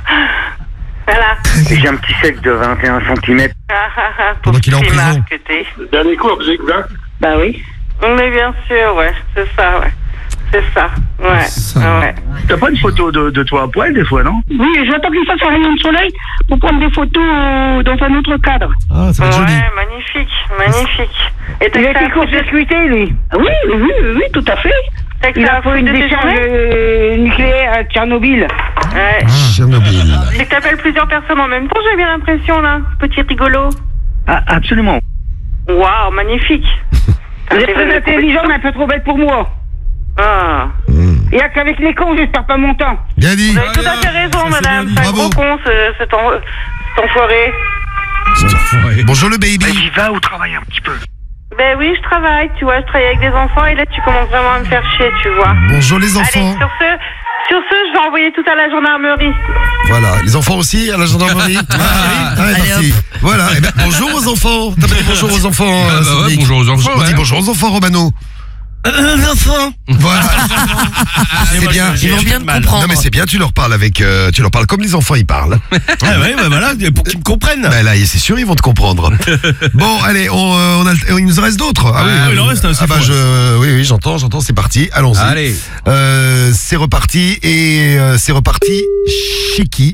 Speaker 6: Voilà.
Speaker 9: J'ai un petit sexe de 21 cm.
Speaker 1: Pendant qu'il est en prison.
Speaker 9: Dernier cours, j'ai que
Speaker 10: Bah oui.
Speaker 6: Mais bien sûr, ouais. C'est ça, ouais. C'est ça. Ouais.
Speaker 1: Ça.
Speaker 6: Ouais.
Speaker 9: T'as pas une photo de toi à poil, des fois, non?
Speaker 10: Oui, j'attends qu'il fasse un rayon de soleil pour prendre des photos dans un autre cadre.
Speaker 1: Ah, ça va être joli.
Speaker 6: Ouais, magnifique, magnifique. Et
Speaker 10: Il a été court-circuité, lui. Oui, tout à fait. Il a fait une décharge nucléaire à Tchernobyl.
Speaker 6: Ouais.
Speaker 1: Tchernobyl.
Speaker 6: C'est que t'appelles plusieurs personnes en même temps, j'ai bien l'impression, là. Petit rigolo.
Speaker 9: Ah, absolument.
Speaker 6: Waouh, magnifique.
Speaker 10: Il est très intelligent, mais un peu trop bête pour moi.
Speaker 6: Ah.
Speaker 10: Il n'y a qu'avec les cons, je perds pas mon temps.
Speaker 1: Bien dit.
Speaker 6: Vous avez tout à fait raison,
Speaker 1: Ça, c'est
Speaker 6: madame.
Speaker 1: bien dit.
Speaker 6: C'est un
Speaker 1: Bravo.
Speaker 6: gros con, cet enfoiré.
Speaker 1: Bonjour le baby.
Speaker 9: J'y va ou travaille un petit peu?
Speaker 6: Ben oui, je travaille, tu vois, je travaille avec des enfants et là, tu commences vraiment à me faire chier, tu vois.
Speaker 1: Bonjour les
Speaker 6: Allez,
Speaker 1: enfants.
Speaker 6: sur ce, je vais envoyer tout à la gendarmerie.
Speaker 1: Voilà, les enfants aussi à la gendarmerie.
Speaker 7: Allez,
Speaker 1: parti. Voilà, eh ben, bonjour aux enfants. T'as pas dit bonjour aux enfants.
Speaker 4: Ah, bah ouais,
Speaker 1: Cédric.
Speaker 4: bonjour aux enfants,
Speaker 1: On dit
Speaker 4: ouais.
Speaker 1: bonjour aux enfants, Romano.
Speaker 7: Enfant.
Speaker 1: Voilà. C'est bien.
Speaker 7: Ils vont bien te comprendre.
Speaker 1: Non mais c'est bien, tu leur parles tu leur parles comme les enfants ils parlent.
Speaker 8: Ah ouais, bah voilà, pour qu'ils me comprennent.
Speaker 1: Ben là, c'est sûr, ils vont te comprendre. Bon, allez, il nous en reste d'autres. Ah oui,
Speaker 8: il en reste un, c'est
Speaker 1: Ah bah
Speaker 8: faux.
Speaker 1: oui, j'entends, c'est parti. Allons-y.
Speaker 4: Allez.
Speaker 1: C'est reparti et c'est reparti chez qui?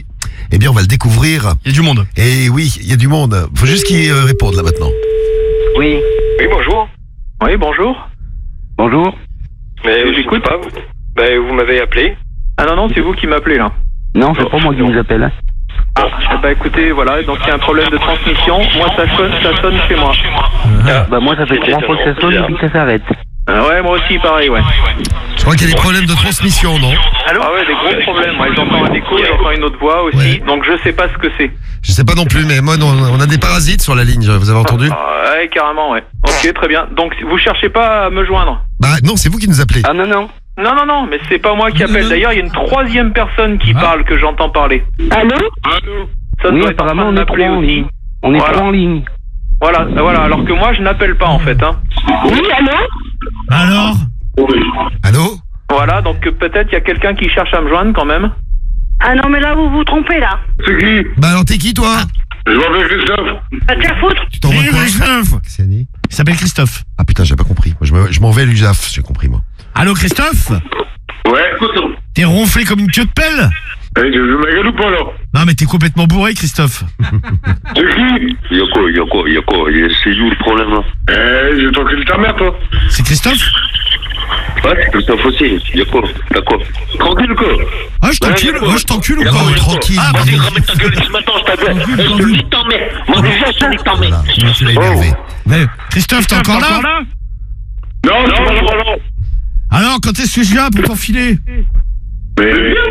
Speaker 1: Eh bien, on va le découvrir.
Speaker 8: Il y a du monde.
Speaker 1: Et oui, il y a du monde. Faut juste qu'il réponde là maintenant.
Speaker 9: Oui. Oui, bonjour. Oui, bonjour. Bonjour.
Speaker 12: Mais je n'écoute pas. Vous m'avez appelé.
Speaker 9: Ah non, c'est vous qui m'appelez là.
Speaker 12: Non, c'est pas moi qui vous appelle.
Speaker 9: Écoutez, voilà, donc il y a un problème de transmission. Moi, ça sonne chez moi.
Speaker 12: Moi, ça fait 3 fois que ça sonne et puis ça s'arrête.
Speaker 9: Ouais, moi aussi, pareil, ouais.
Speaker 1: Je crois qu'il y a des problèmes de transmission, non?
Speaker 9: Allô? Ah ouais, des gros problèmes. Ouais, j'entends un écho, j'entends une autre voix aussi. Ouais. Donc je sais pas ce que c'est.
Speaker 1: Je sais pas non plus, mais moi, on a des parasites sur la ligne, vous avez entendu?
Speaker 9: Ouais, carrément, ouais. Ok, très bien. Donc vous cherchez pas à me joindre?
Speaker 1: Bah non, c'est vous qui nous appelez.
Speaker 12: Ah non.
Speaker 9: Non, mais c'est pas moi qui appelle. D'ailleurs, il y a une 3e personne qui parle que j'entends parler.
Speaker 6: Allô?
Speaker 9: Ça doit être
Speaker 12: apparemment,
Speaker 9: on est 3 en ligne.
Speaker 12: On est 3 en ligne.
Speaker 9: Voilà, alors que moi, je n'appelle pas en fait. Hein.
Speaker 6: Oui, allô?
Speaker 8: Alors?
Speaker 1: Allô?
Speaker 9: Voilà, donc peut-être il y a quelqu'un qui cherche à me joindre quand même.
Speaker 6: Ah non, mais là, vous vous trompez, là.
Speaker 11: C'est qui?
Speaker 1: Bah alors t'es qui toi?
Speaker 11: Je m'appelle Christophe.
Speaker 6: Pas de faire foutre.
Speaker 1: Tu t'en vas quoi?
Speaker 8: Christophe.
Speaker 1: Qu'est-ce qu'il a dit?
Speaker 8: Il s'appelle Christophe.
Speaker 1: Ah putain, j'ai pas compris. Moi, je m'en vais à l'USAF, j'ai compris moi.
Speaker 8: Allô Christophe?
Speaker 11: Ouais, écoute.
Speaker 8: T'es ronflé comme une queue de pelle?
Speaker 11: Tu veux ma gueule ou pas là?
Speaker 8: Non mais t'es complètement bourré Christophe.
Speaker 11: C'est qui?
Speaker 12: Il y a quoi? C'est où le problème là?
Speaker 11: J'ai tranquille ta mère toi.
Speaker 8: C'est Christophe?
Speaker 12: Ouais, c'est Christophe aussi. Il y a quoi? T'as quoi? Tranquille quoi?
Speaker 8: Ah je t'encule ou quoi?
Speaker 1: Tranquille.
Speaker 12: Ah vas-y, ramène ta gueule, ce matin je t'appelle. Je te dis t'emmerde. Moi déjà je te dis t'emmerde.
Speaker 1: Voilà, tu l'as énervé.
Speaker 8: Mais Christophe, t'es encore là?
Speaker 11: Non, je suis pas là.
Speaker 8: Alors quand est-ce que je viens pour t'enfiler?
Speaker 11: Mais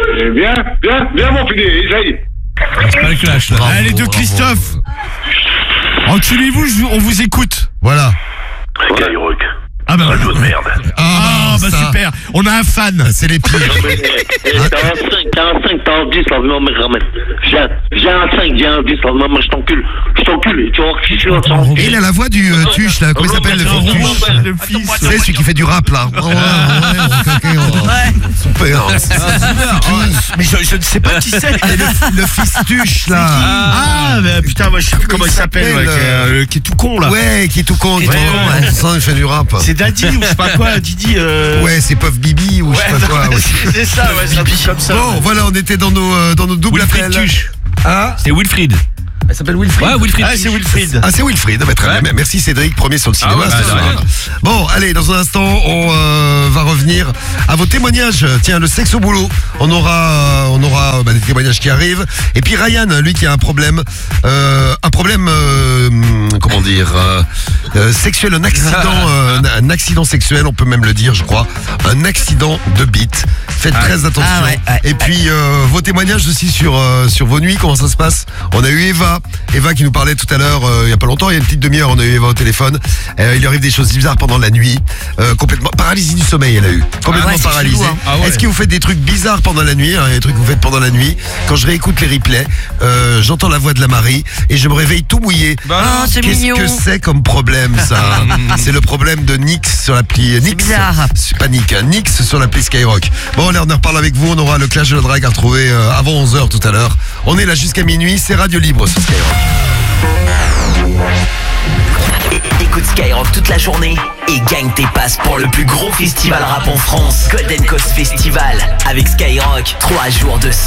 Speaker 11: viens mon filet, essaye.
Speaker 4: C'est pas le clash là.
Speaker 8: Allez de Christophe. Enculez-vous, on vous écoute.
Speaker 1: Voilà.
Speaker 11: Skyrock.
Speaker 8: Ah bah
Speaker 11: de merde.
Speaker 8: Ah bah
Speaker 1: ça.
Speaker 8: super. On a un fan.
Speaker 1: C'est les pires.
Speaker 12: T'as un 5, t'as un 10, là, non mais ramène. J'ai un 5, j'ai un 10, là, non mais je t'encule, et tu vas voir qui je suis.
Speaker 1: Et il a la voix du Tuche là, comment il s'appelle le fils? C'est celui qui fait du rap là. Super.
Speaker 8: Mais je ne sais pas qui c'est.
Speaker 1: Le fils Tuche là.
Speaker 8: Ah mais putain, moi je sais plus comment il s'appelle, qui est tout con là.
Speaker 1: Ouais, qui est tout con. Il fait du rap.
Speaker 8: C'est Daddy ou je sais pas quoi, Didi.
Speaker 1: Ouais, c'est Puff Bibi ou je sais pas quoi.
Speaker 8: C'est ça, ouais, c'est un truc comme ça.
Speaker 1: Bon, voilà, on était dans nos doubles appels. Ah,
Speaker 4: C'est Wilfried.
Speaker 1: elle s'appelle Wilfried.
Speaker 4: Ouais, Wilfried.
Speaker 8: Ah, c'est Wilfried.
Speaker 1: Ah, c'est Wilfried. Bah, très bien. Merci Cédric, premier sur le cinéma.
Speaker 4: ouais,
Speaker 1: ce
Speaker 4: bah,
Speaker 1: soir. Bon, allez, dans un instant, on va revenir à vos témoignages. Tiens, le sexe au boulot. On aura des témoignages qui arrivent. Et puis Ryan, lui qui a un problème comment dire, sexuel, un accident sexuel, on peut même le dire, je crois, un accident de bite. Faites très attention. Et puis vos témoignages aussi sur vos nuits, comment ça se passe. On a eu Eva qui nous parlait tout à l'heure, il y a pas longtemps, il y a une petite demi-heure, on a eu Eva au téléphone. Il lui arrive des choses bizarres pendant la nuit, complètement paralysie du sommeil, elle a eu, complètement paralysée.
Speaker 7: Chelou, hein.
Speaker 4: Ah ouais.
Speaker 1: Est-ce que vous faites des trucs bizarres pendant la nuit, il y a des trucs que vous faites pendant la nuit? Quand je réécoute les replays, j'entends la voix de la Marie et je me réveille tout mouillé.
Speaker 7: Oh, c'est mignon.
Speaker 1: Qu'est-ce que c'est comme problème ça? C'est le problème de Nix sur l'appli Nix.
Speaker 7: bizarre.
Speaker 1: C'est pas Nick, hein, Nix sur l'appli Skyrock. Bon, allez, on en reparle avec vous. On aura le Clash de la Drague à retrouver avant 11h tout à l'heure. On est là jusqu'à minuit. C'est Radio Libre sur Skyrock.
Speaker 2: Écoute Skyrock toute la journée et gagne tes passes pour le plus gros festival rap en France, Golden Coast Festival, avec Skyrock. 3 jours de